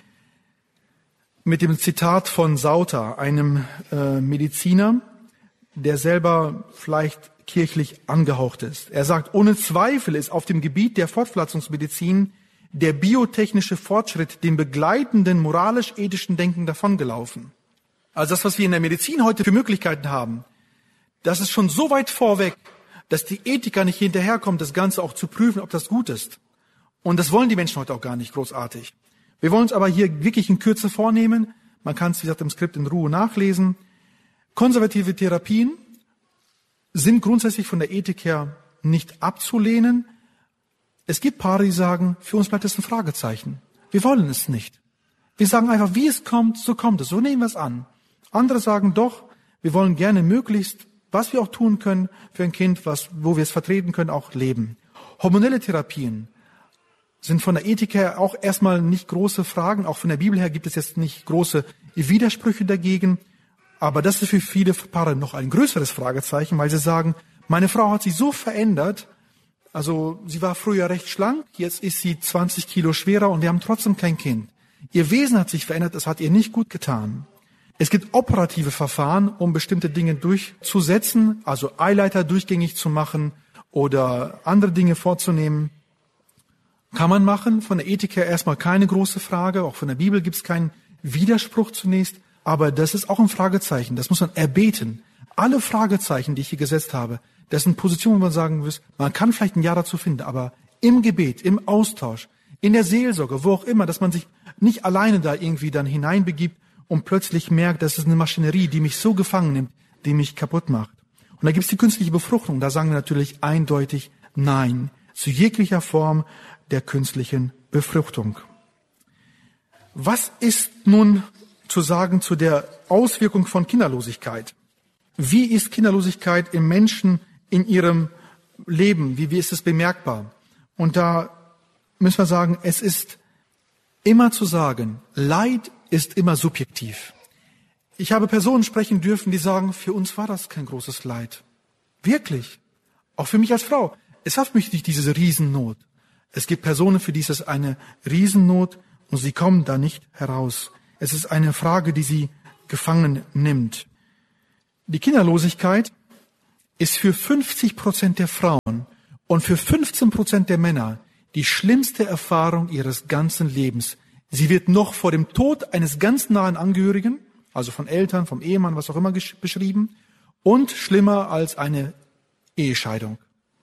mit dem Zitat von Sauter, einem Mediziner, der selber vielleicht kirchlich angehaucht ist. Er sagt, ohne Zweifel ist auf dem Gebiet der Fortpflanzungsmedizin der biotechnische Fortschritt dem begleitenden moralisch-ethischen Denken davongelaufen. Also das, was wir in der Medizin heute für Möglichkeiten haben, das ist schon so weit vorweg, dass die Ethiker nicht hinterherkommt, das Ganze auch zu prüfen, ob das gut ist. Und das wollen die Menschen heute auch gar nicht großartig. Wir wollen uns aber hier wirklich in Kürze vornehmen. Man kann es, wie gesagt, im Skript in Ruhe nachlesen. Konservative Therapien sind grundsätzlich von der Ethik her nicht abzulehnen. Es gibt Paare, die sagen, für uns bleibt es ein Fragezeichen. Wir wollen es nicht. Wir sagen einfach, wie es kommt, so kommt es. So nehmen wir es an. Andere sagen doch, wir wollen gerne möglichst, was wir auch tun können für ein Kind, wo wir es vertreten können, auch leben. Hormonelle Therapien sind von der Ethik her auch erstmal nicht große Fragen. Auch von der Bibel her gibt es jetzt nicht große Widersprüche dagegen. Aber das ist für viele Paare noch ein größeres Fragezeichen, weil sie sagen, meine Frau hat sich so verändert, also sie war früher recht schlank, jetzt ist sie 20 Kilo schwerer und wir haben trotzdem kein Kind. Ihr Wesen hat sich verändert, das hat ihr nicht gut getan. Es gibt operative Verfahren, um bestimmte Dinge durchzusetzen, also Eileiter durchgängig zu machen oder andere Dinge vorzunehmen. Kann man machen, von der Ethik her erstmal keine große Frage, auch von der Bibel gibt es keinen Widerspruch zunächst, aber das ist auch ein Fragezeichen, das muss man erbeten. Alle Fragezeichen, die ich hier gesetzt habe, das sind Positionen, wo man sagen muss, man kann vielleicht ein Ja dazu finden, aber im Gebet, im Austausch, in der Seelsorge, wo auch immer, dass man sich nicht alleine da irgendwie dann hineinbegibt und plötzlich merkt, das ist eine Maschinerie, die mich so gefangen nimmt, die mich kaputt macht. Und da gibt es die künstliche Befruchtung, da sagen wir natürlich eindeutig Nein zu jeglicher Form der künstlichen Befruchtung. Was ist nun zu sagen zu der Auswirkung von Kinderlosigkeit? Wie ist Kinderlosigkeit im Menschen in ihrem Leben? Wie ist es bemerkbar? Und da müssen wir sagen, es ist immer zu sagen, Leid ist immer subjektiv. Ich habe Personen sprechen dürfen, die sagen, für uns war das kein großes Leid. Wirklich. Auch für mich als Frau. Es hat mich nicht diese Riesennot. Es gibt Personen, für die ist es eine Riesennot und sie kommen da nicht heraus. Es ist eine Frage, die sie gefangen nimmt. Die Kinderlosigkeit ist für 50% der Frauen und für 15% der Männer die schlimmste Erfahrung ihres ganzen Lebens. Sie wird noch vor dem Tod eines ganz nahen Angehörigen, also von Eltern, vom Ehemann, was auch immer beschrieben, und schlimmer als eine Ehescheidung.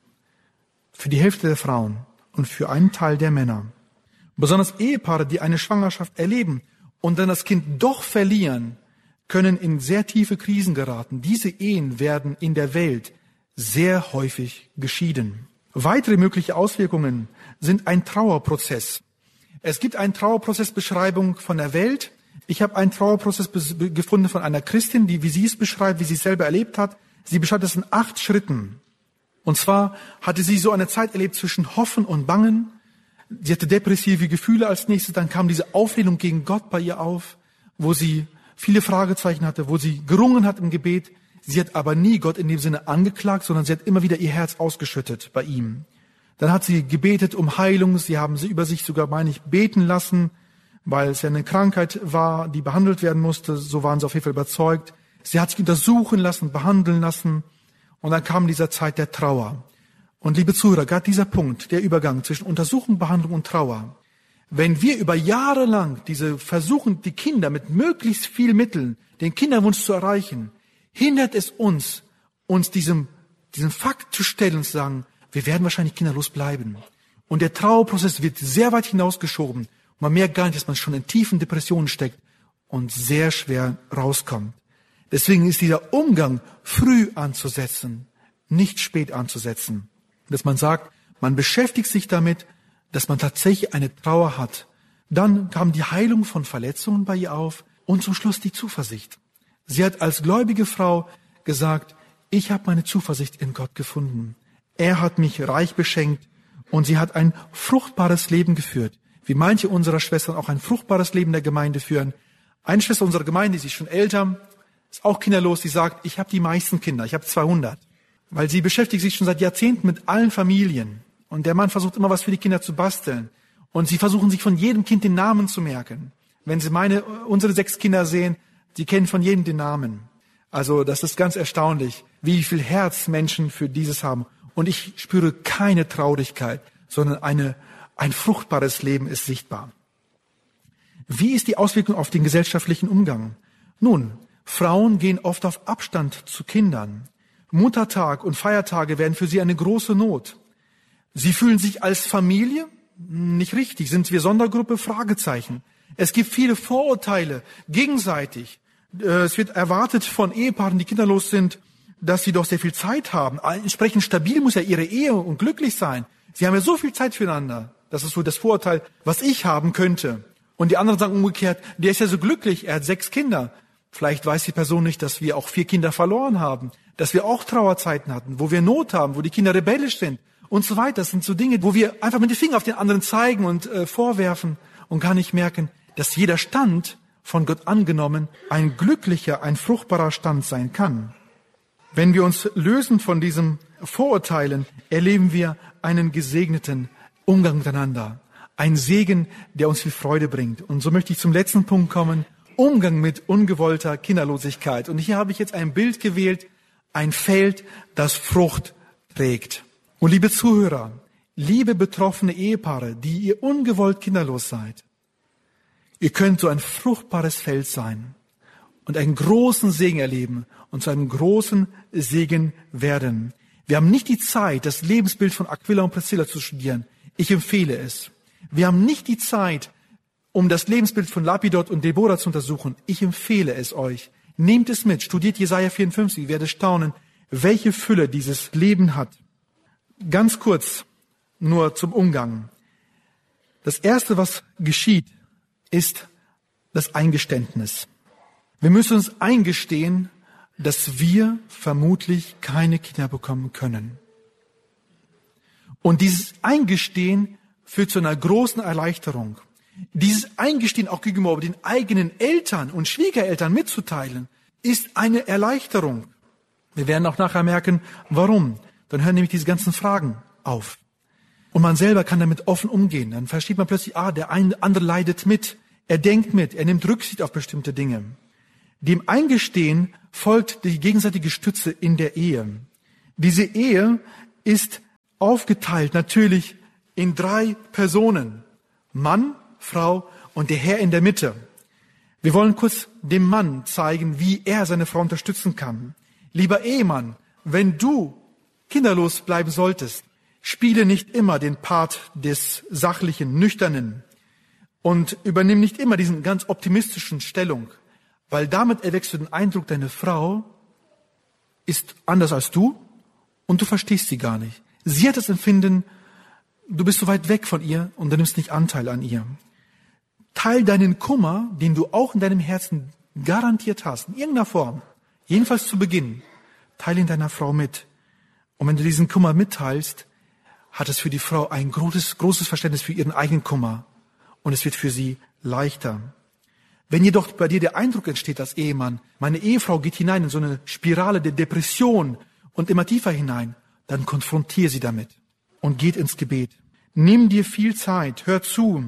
Für die Hälfte der Frauen und für einen Teil der Männer. Besonders Ehepaare, die eine Schwangerschaft erleben und dann das Kind doch verlieren, können in sehr tiefe Krisen geraten. Diese Ehen werden in der Welt sehr häufig geschieden. Weitere mögliche Auswirkungen sind ein Trauerprozess. Es gibt eine Trauerprozessbeschreibung von der Welt. Ich habe einen Trauerprozess gefunden von einer Christin, die, wie sie es beschreibt, wie sie es selber erlebt hat. Sie beschreibt es in 8 Schritten. Und zwar hatte sie so eine Zeit erlebt zwischen Hoffen und Bangen. Sie hatte depressive Gefühle als nächstes. Dann kam diese Auflehnung gegen Gott bei ihr auf, wo sie viele Fragezeichen hatte, wo sie gerungen hat im Gebet. Sie hat aber nie Gott in dem Sinne angeklagt, sondern sie hat immer wieder ihr Herz ausgeschüttet bei ihm. Dann hat sie gebetet um Heilung. Sie haben sie über sich sogar, meine ich, beten lassen, weil es ja eine Krankheit war, die behandelt werden musste. So waren sie auf jeden Fall überzeugt. Sie hat sich untersuchen lassen, behandeln lassen. Und dann kam dieser Zeit der Trauer. Und liebe Zuhörer, gerade dieser Punkt, der Übergang zwischen Untersuchung, Behandlung und Trauer. Wenn wir über Jahre lang diese versuchen, die Kinder mit möglichst viel Mitteln, den Kinderwunsch zu erreichen, hindert es uns diesen Fakt zu stellen und zu sagen, wir werden wahrscheinlich kinderlos bleiben. Und der Trauerprozess wird sehr weit hinausgeschoben. Und man merkt gar nicht, dass man schon in tiefen Depressionen steckt und sehr schwer rauskommt. Deswegen ist dieser Umgang früh anzusetzen, nicht spät anzusetzen. Dass man sagt, man beschäftigt sich damit, dass man tatsächlich eine Trauer hat. Dann kam die Heilung von Verletzungen bei ihr auf und zum Schluss die Zuversicht. Sie hat als gläubige Frau gesagt, ich habe meine Zuversicht in Gott gefunden. Er hat mich reich beschenkt und sie hat ein fruchtbares Leben geführt. Wie manche unserer Schwestern auch ein fruchtbares Leben der Gemeinde führen. Eine Schwester unserer Gemeinde, sie ist schon älter, ist auch kinderlos, die sagt, ich habe die meisten Kinder, ich habe 200. Weil sie beschäftigt sich schon seit Jahrzehnten mit allen Familien. Und der Mann versucht immer was für die Kinder zu basteln. Und sie versuchen sich von jedem Kind den Namen zu merken. Wenn Sie unsere 6 Kinder sehen, die kennen von jedem den Namen. Also das ist ganz erstaunlich, wie viel Herz Menschen für dieses haben. Und ich spüre keine Traurigkeit, sondern ein fruchtbares Leben ist sichtbar. Wie ist die Auswirkung auf den gesellschaftlichen Umgang? Nun, Frauen gehen oft auf Abstand zu Kindern. Muttertag und Feiertage werden für sie eine große Not. Sie fühlen sich als Familie? Nicht richtig. Sind wir Sondergruppe? Fragezeichen. Es gibt viele Vorurteile gegenseitig. Es wird erwartet von Ehepaaren, die kinderlos sind, dass sie doch sehr viel Zeit haben. Entsprechend stabil muss ja ihre Ehe und glücklich sein. Sie haben ja so viel Zeit füreinander. Das ist so das Vorurteil, was ich haben könnte. Und die anderen sagen umgekehrt, der ist ja so glücklich, er hat 6 Kinder. Vielleicht weiß die Person nicht, dass wir auch 4 Kinder verloren haben, dass wir auch Trauerzeiten hatten, wo wir Not haben, wo die Kinder rebellisch sind und so weiter. Das sind so Dinge, wo wir einfach mit den Fingern auf den anderen zeigen und vorwerfen und gar nicht merken, dass jeder Stand von Gott angenommen ein glücklicher, ein fruchtbarer Stand sein kann. Wenn wir uns lösen von diesen Vorurteilen, erleben wir einen gesegneten Umgang miteinander. Ein Segen, der uns viel Freude bringt. Und so möchte ich zum letzten Punkt kommen. Umgang mit ungewollter Kinderlosigkeit. Und hier habe ich jetzt ein Bild gewählt. Ein Feld, das Frucht trägt. Und liebe Zuhörer, liebe betroffene Ehepaare, die ihr ungewollt kinderlos seid, ihr könnt so ein fruchtbares Feld sein und einen großen Segen erleben und zu einem großen Segen werden. Wir haben nicht die Zeit, das Lebensbild von Aquila und Priscilla zu studieren. Ich empfehle es. Wir haben nicht die Zeit, um das Lebensbild von Lapidot und Deborah zu untersuchen. Ich empfehle es euch. Nehmt es mit, studiert Jesaja 54, ihr werdet staunen, welche Fülle dieses Leben hat. Ganz kurz nur zum Umgang. Das Erste, was geschieht, ist das Eingeständnis. Wir müssen uns eingestehen, dass wir vermutlich keine Kinder bekommen können. Und dieses Eingestehen führt zu einer großen Erleichterung. Dieses Eingestehen auch gegenüber den eigenen Eltern und Schwiegereltern mitzuteilen, ist eine Erleichterung. Wir werden auch nachher merken, warum. Dann hören nämlich diese ganzen Fragen auf. Und man selber kann damit offen umgehen. Dann versteht man plötzlich, der eine andere leidet mit. Er denkt mit, er nimmt Rücksicht auf bestimmte Dinge. Dem Eingestehen folgt die gegenseitige Stütze in der Ehe. Diese Ehe ist aufgeteilt natürlich in 3 Personen. Mann, Frau und der Herr in der Mitte. Wir wollen kurz dem Mann zeigen, wie er seine Frau unterstützen kann. Lieber Ehemann, wenn du kinderlos bleiben solltest, spiele nicht immer den Part des sachlichen, nüchternen und übernimm nicht immer diesen ganz optimistischen Stellung, weil damit erweckst du den Eindruck, deine Frau ist anders als du und du verstehst sie gar nicht. Sie hat das Empfinden, du bist so weit weg von ihr und du nimmst nicht Anteil an ihr. Teil deinen Kummer, den du auch in deinem Herzen garantiert hast, in irgendeiner Form, jedenfalls zu Beginn, teile ihn deiner Frau mit. Und wenn du diesen Kummer mitteilst, hat es für die Frau ein großes Verständnis für ihren eigenen Kummer und es wird für sie leichter. Wenn jedoch bei dir der Eindruck entsteht als Ehemann, meine Ehefrau geht hinein in so eine Spirale der Depression und immer tiefer hinein, dann konfrontiere sie damit und geht ins Gebet. Nimm dir viel Zeit, hör zu.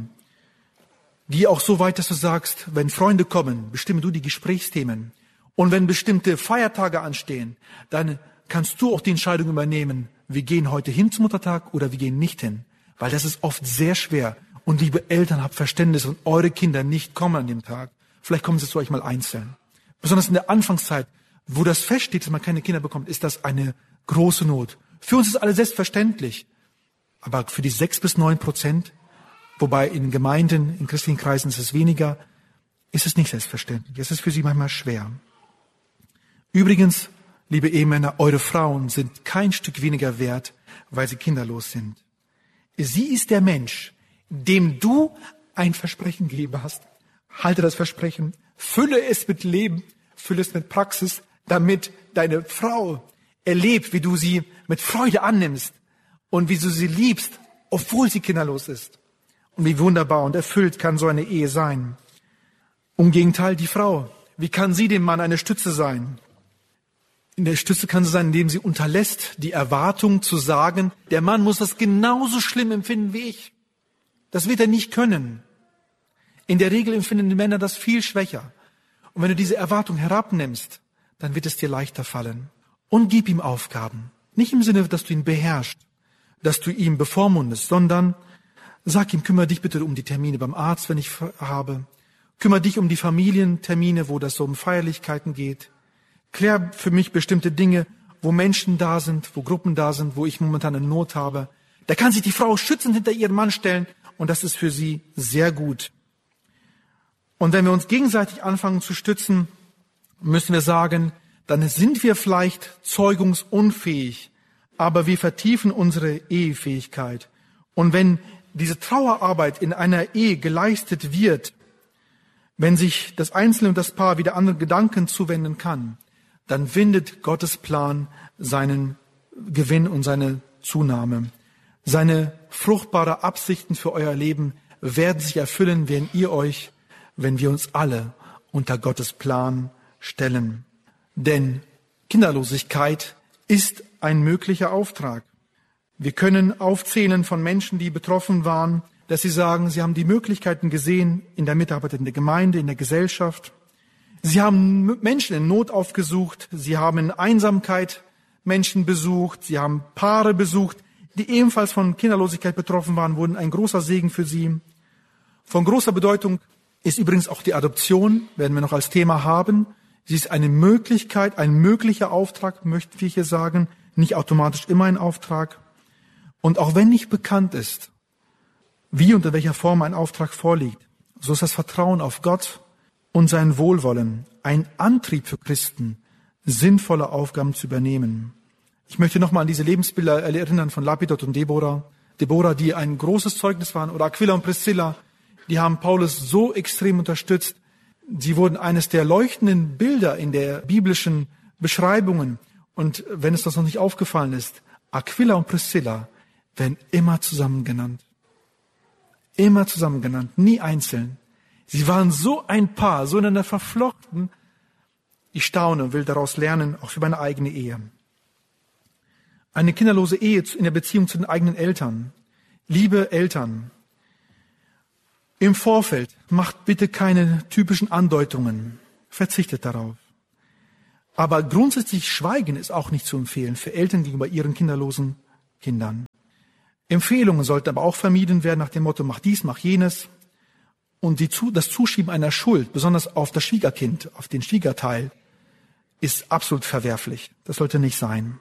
Geh auch so weit, dass du sagst, wenn Freunde kommen, bestimme du die Gesprächsthemen. Und wenn bestimmte Feiertage anstehen, dann kannst du auch die Entscheidung übernehmen, wir gehen heute hin zum Muttertag oder wir gehen nicht hin. Weil das ist oft sehr schwer. Und liebe Eltern, habt Verständnis, wenn eure Kinder nicht kommen an dem Tag. Vielleicht kommen sie zu euch mal einzeln. Besonders in der Anfangszeit, wo das feststeht, dass man keine Kinder bekommt, ist das eine große Not. Für uns ist alles selbstverständlich. Aber für die 6-9%, wobei in Gemeinden, in christlichen Kreisen ist es weniger, ist es nicht selbstverständlich. Es ist für sie manchmal schwer. Übrigens, liebe Ehemänner, eure Frauen sind kein Stück weniger wert, weil sie kinderlos sind. Sie ist der Mensch, dem du ein Versprechen gegeben hast. Halte das Versprechen, fülle es mit Leben, fülle es mit Praxis, damit deine Frau erlebt, wie du sie mit Freude annimmst und wie du sie liebst, obwohl sie kinderlos ist. Und wie wunderbar und erfüllt kann so eine Ehe sein. Im Gegenteil, die Frau, wie kann sie dem Mann eine Stütze sein? In der Stütze kann sie sein, indem sie unterlässt, die Erwartung zu sagen, der Mann muss das genauso schlimm empfinden wie ich. Das wird er nicht können. In der Regel empfinden die Männer das viel schwächer. Und wenn du diese Erwartung herabnimmst, dann wird es dir leichter fallen. Und gib ihm Aufgaben. Nicht im Sinne, dass du ihn beherrschst, dass du ihn bevormundest, sondern sag ihm, kümmere dich bitte um die Termine beim Arzt, wenn ich habe. Kümmere dich um die Familientermine, wo das so um Feierlichkeiten geht. Klär für mich bestimmte Dinge, wo Menschen da sind, wo Gruppen da sind, wo ich momentan eine Not habe. Da kann sich die Frau schützend hinter ihren Mann stellen und das ist für sie sehr gut. Und wenn wir uns gegenseitig anfangen zu stützen, müssen wir sagen, dann sind wir vielleicht zeugungsunfähig, aber wir vertiefen unsere Ehefähigkeit. Und wenn diese Trauerarbeit in einer Ehe geleistet wird, wenn sich das Einzelne und das Paar wieder anderen Gedanken zuwenden kann, dann findet Gottes Plan seinen Gewinn und seine Zunahme. Seine fruchtbare Absichten für euer Leben werden sich erfüllen, wenn wir uns alle unter Gottes Plan stellen. Denn Kinderlosigkeit ist ein möglicher Auftrag. Wir können aufzählen von Menschen, die betroffen waren, dass sie sagen, sie haben die Möglichkeiten gesehen in der Mitarbeit in der Gemeinde, in der Gesellschaft. Sie haben Menschen in Not aufgesucht, sie haben in Einsamkeit Menschen besucht, sie haben Paare besucht, die ebenfalls von Kinderlosigkeit betroffen waren, wurden ein großer Segen für sie. Von großer Bedeutung ist übrigens auch die Adoption, werden wir noch als Thema haben. Sie ist eine Möglichkeit, ein möglicher Auftrag, möchten wir hier sagen, nicht automatisch immer ein Auftrag. Und auch wenn nicht bekannt ist, wie und in welcher Form ein Auftrag vorliegt, so ist das Vertrauen auf Gott und sein Wohlwollen ein Antrieb für Christen, sinnvolle Aufgaben zu übernehmen. Ich möchte nochmal an diese Lebensbilder erinnern von Lapidot und Deborah. Deborah, die ein großes Zeugnis waren, oder Aquila und Priscilla, die haben Paulus so extrem unterstützt. Sie wurden eines der leuchtenden Bilder in der biblischen Beschreibungen. Und wenn es das noch nicht aufgefallen ist, Aquila und Priscilla werden immer zusammen genannt. Immer zusammen genannt, nie einzeln. Sie waren so ein Paar, so ineinander verflochten. Ich staune und will daraus lernen, auch für meine eigene Ehe. Eine kinderlose Ehe in der Beziehung zu den eigenen Eltern. Liebe Eltern, im Vorfeld macht bitte keine typischen Andeutungen. verzichtet darauf. Aber grundsätzlich Schweigen ist auch nicht zu empfehlen für Eltern gegenüber ihren kinderlosen Kindern. Empfehlungen sollten aber auch vermieden werden nach dem Motto, mach dies, mach jenes. Und das Zuschieben einer Schuld, besonders auf das Schwiegerkind, auf den Schwiegerteil, ist absolut verwerflich. Das sollte nicht sein.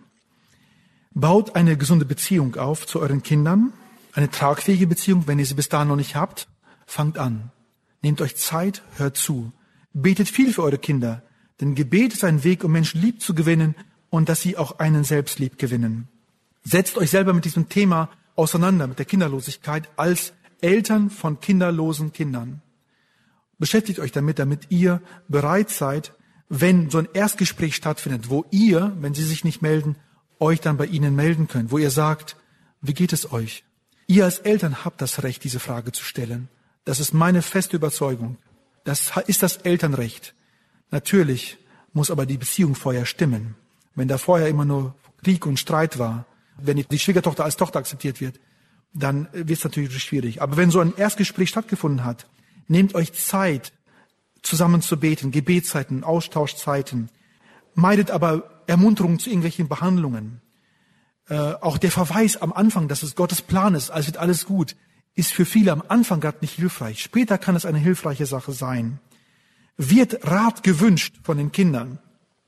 Baut eine gesunde Beziehung auf zu euren Kindern, eine tragfähige Beziehung. Wenn ihr sie bis dahin noch nicht habt, fangt an. Nehmt euch Zeit, hört zu. Betet viel für eure Kinder, denn Gebet ist ein Weg, um Menschen lieb zu gewinnen und dass sie auch einen selbst lieb gewinnen. Setzt euch selber mit diesem Thema auseinander, mit der Kinderlosigkeit als Eltern von kinderlosen Kindern. Beschäftigt euch damit ihr bereit seid, wenn so ein Erstgespräch stattfindet, wo ihr, wenn sie sich nicht melden, euch dann bei ihnen melden könnt, wo ihr sagt, wie geht es euch? Ihr als Eltern habt das Recht, diese Frage zu stellen. Das ist meine feste Überzeugung. Das ist das Elternrecht. Natürlich muss aber die Beziehung vorher stimmen. Wenn da vorher immer nur Krieg und Streit war, wenn die Schwiegertochter als Tochter akzeptiert wird, dann wird es natürlich schwierig. Aber wenn so ein Erstgespräch stattgefunden hat, nehmt euch Zeit, zusammen zu beten, Gebetszeiten, Austauschzeiten. Meidet aber Ermunterungen zu irgendwelchen Behandlungen. Auch der Verweis am Anfang, dass es Gottes Plan ist, als wird alles gut, ist für viele am Anfang gerade nicht hilfreich. Später kann es eine hilfreiche Sache sein. Wird Rat gewünscht von den Kindern,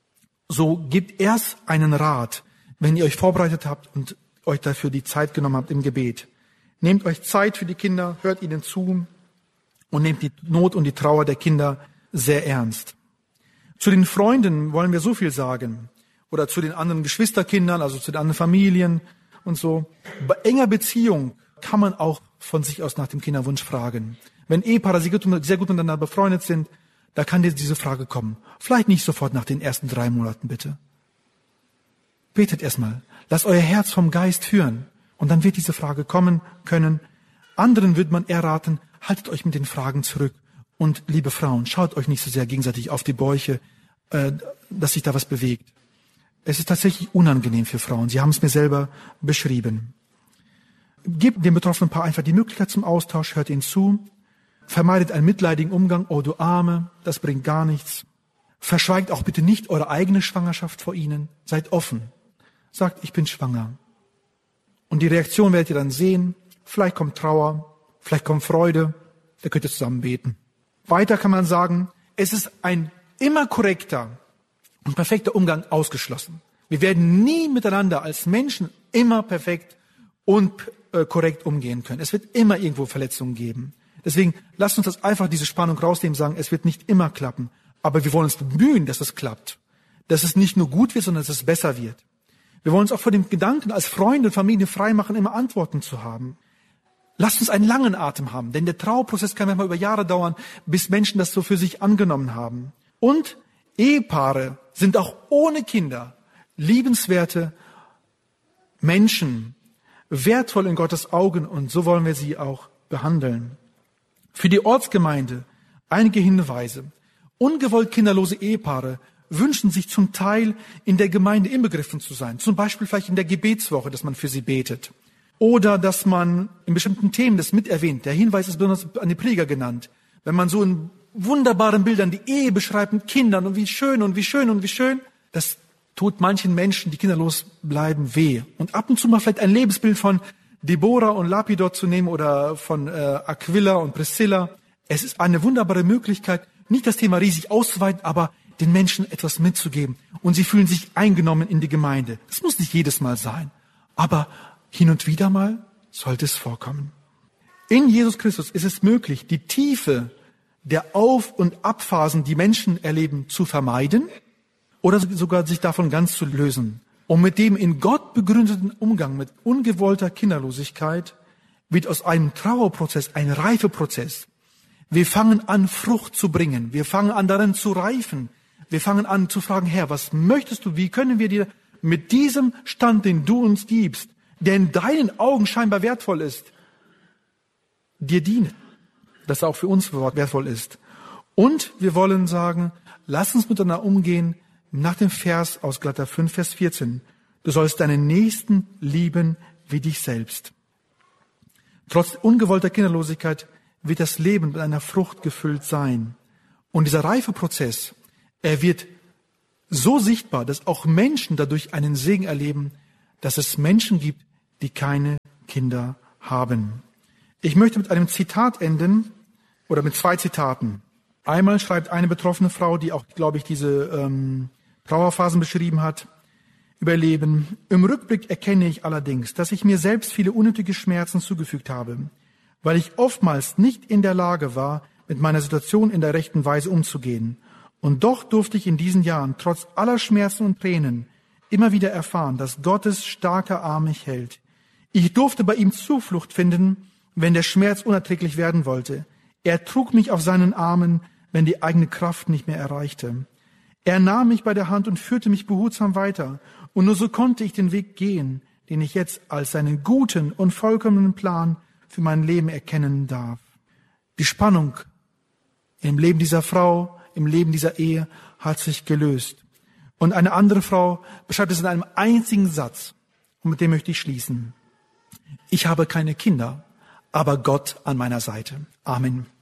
so gebt erst einen Rat, wenn ihr euch vorbereitet habt und euch dafür die Zeit genommen habt im Gebet. Nehmt euch Zeit für die Kinder, hört ihnen zu und nehmt die Not und die Trauer der Kinder sehr ernst. Zu den Freunden wollen wir so viel sagen. Oder zu den anderen Geschwisterkindern, also zu den anderen Familien und so. Bei enger Beziehung kann man auch von sich aus nach dem Kinderwunsch fragen. Wenn Ehepaare sehr gut miteinander befreundet sind, da kann dir diese Frage kommen. Vielleicht nicht sofort nach den ersten 3 Monaten, bitte. Betet erstmal. Lasst euer Herz vom Geist führen. Und dann wird diese Frage kommen können. Anderen wird man eher raten, haltet euch mit den Fragen zurück. Und liebe Frauen, schaut euch nicht so sehr gegenseitig auf die Bäuche, dass sich da was bewegt. Es ist tatsächlich unangenehm für Frauen. Sie haben es mir selber beschrieben. Gebt dem betroffenen Paar einfach die Möglichkeit zum Austausch, hört ihnen zu. Vermeidet einen mitleidigen Umgang. Oh, du Arme, das bringt gar nichts. Verschweigt auch bitte nicht eure eigene Schwangerschaft vor ihnen. Seid offen. Sagt, ich bin schwanger. Und die Reaktion werdet ihr dann sehen. Vielleicht kommt Trauer, vielleicht kommt Freude. Da könnt ihr zusammen beten. Weiter kann man sagen, es ist ein immer korrekter und perfekter Umgang ausgeschlossen. Wir werden nie miteinander als Menschen immer perfekt und korrekt umgehen können. Es wird immer irgendwo Verletzungen geben. Deswegen lasst uns das einfach diese Spannung rausnehmen, sagen, es wird nicht immer klappen. Aber wir wollen uns bemühen, dass es klappt. Dass es nicht nur gut wird, sondern dass es besser wird. Wir wollen uns auch vor dem Gedanken, als Freunde und Familie freimachen, immer Antworten zu haben. Lasst uns einen langen Atem haben, denn der Trauerprozess kann manchmal über Jahre dauern, bis Menschen das so für sich angenommen haben. Und Ehepaare sind auch ohne Kinder liebenswerte Menschen, wertvoll in Gottes Augen, und so wollen wir sie auch behandeln. Für die Ortsgemeinde einige Hinweise. Ungewollt kinderlose Ehepaare wünschen sich zum Teil in der Gemeinde inbegriffen zu sein. Zum Beispiel vielleicht in der Gebetswoche, dass man für sie betet. Oder dass man in bestimmten Themen das mit erwähnt. Der Hinweis ist besonders an die Prediger genannt. Wenn man so in wunderbaren Bildern die Ehe beschreibt mit Kindern und wie schön und wie schön und wie schön, das tut manchen Menschen, die kinderlos bleiben, weh. Und ab und zu mal vielleicht ein Lebensbild von Deborah und Lapidot zu nehmen oder von Aquila und Priscilla. Es ist eine wunderbare Möglichkeit, nicht das Thema riesig auszuweiten, aber den Menschen etwas mitzugeben. Und sie fühlen sich eingenommen in die Gemeinde. Das muss nicht jedes Mal sein, aber hin und wieder mal sollte es vorkommen. In Jesus Christus ist es möglich, die Tiefe der Auf- und Abphasen, die Menschen erleben, zu vermeiden oder sogar sich davon ganz zu lösen. Und mit dem in Gott begründeten Umgang mit ungewollter Kinderlosigkeit wird aus einem Trauerprozess ein Reifeprozess. Wir fangen an, Frucht zu bringen. Wir fangen an, darin zu reifen. Wir fangen an zu fragen, Herr, was möchtest du? Wie können wir dir mit diesem Stand, den du uns gibst, der in deinen Augen scheinbar wertvoll ist, dir dienen? Dass er auch für uns wertvoll ist. Und wir wollen sagen, lass uns miteinander umgehen nach dem Vers aus Galater 5, Vers 14. Du sollst deinen Nächsten lieben wie dich selbst. Trotz ungewollter Kinderlosigkeit wird das Leben mit einer Frucht gefüllt sein. Und dieser Reifeprozess Er wird so sichtbar, dass auch Menschen dadurch einen Segen erleben, dass es Menschen gibt, die keine Kinder haben. Ich möchte mit einem Zitat enden oder mit 2 Zitaten. Einmal schreibt eine betroffene Frau, die auch, glaube ich, diese Trauerphasen beschrieben hat, über ihr Leben. Im Rückblick erkenne ich allerdings, dass ich mir selbst viele unnötige Schmerzen zugefügt habe, weil ich oftmals nicht in der Lage war, mit meiner Situation in der rechten Weise umzugehen. Und doch durfte ich in diesen Jahren, trotz aller Schmerzen und Tränen, immer wieder erfahren, dass Gottes starker Arm mich hält. Ich durfte bei ihm Zuflucht finden, wenn der Schmerz unerträglich werden wollte. Er trug mich auf seinen Armen, wenn die eigene Kraft nicht mehr erreichte. Er nahm mich bei der Hand und führte mich behutsam weiter. Und nur so konnte ich den Weg gehen, den ich jetzt als seinen guten und vollkommenen Plan für mein Leben erkennen darf. Die Spannung im Leben dieser Frau, im Leben dieser Ehe hat sich gelöst. Und eine andere Frau beschreibt es in einem einzigen Satz. Und mit dem möchte ich schließen. Ich habe keine Kinder, aber Gott an meiner Seite. Amen.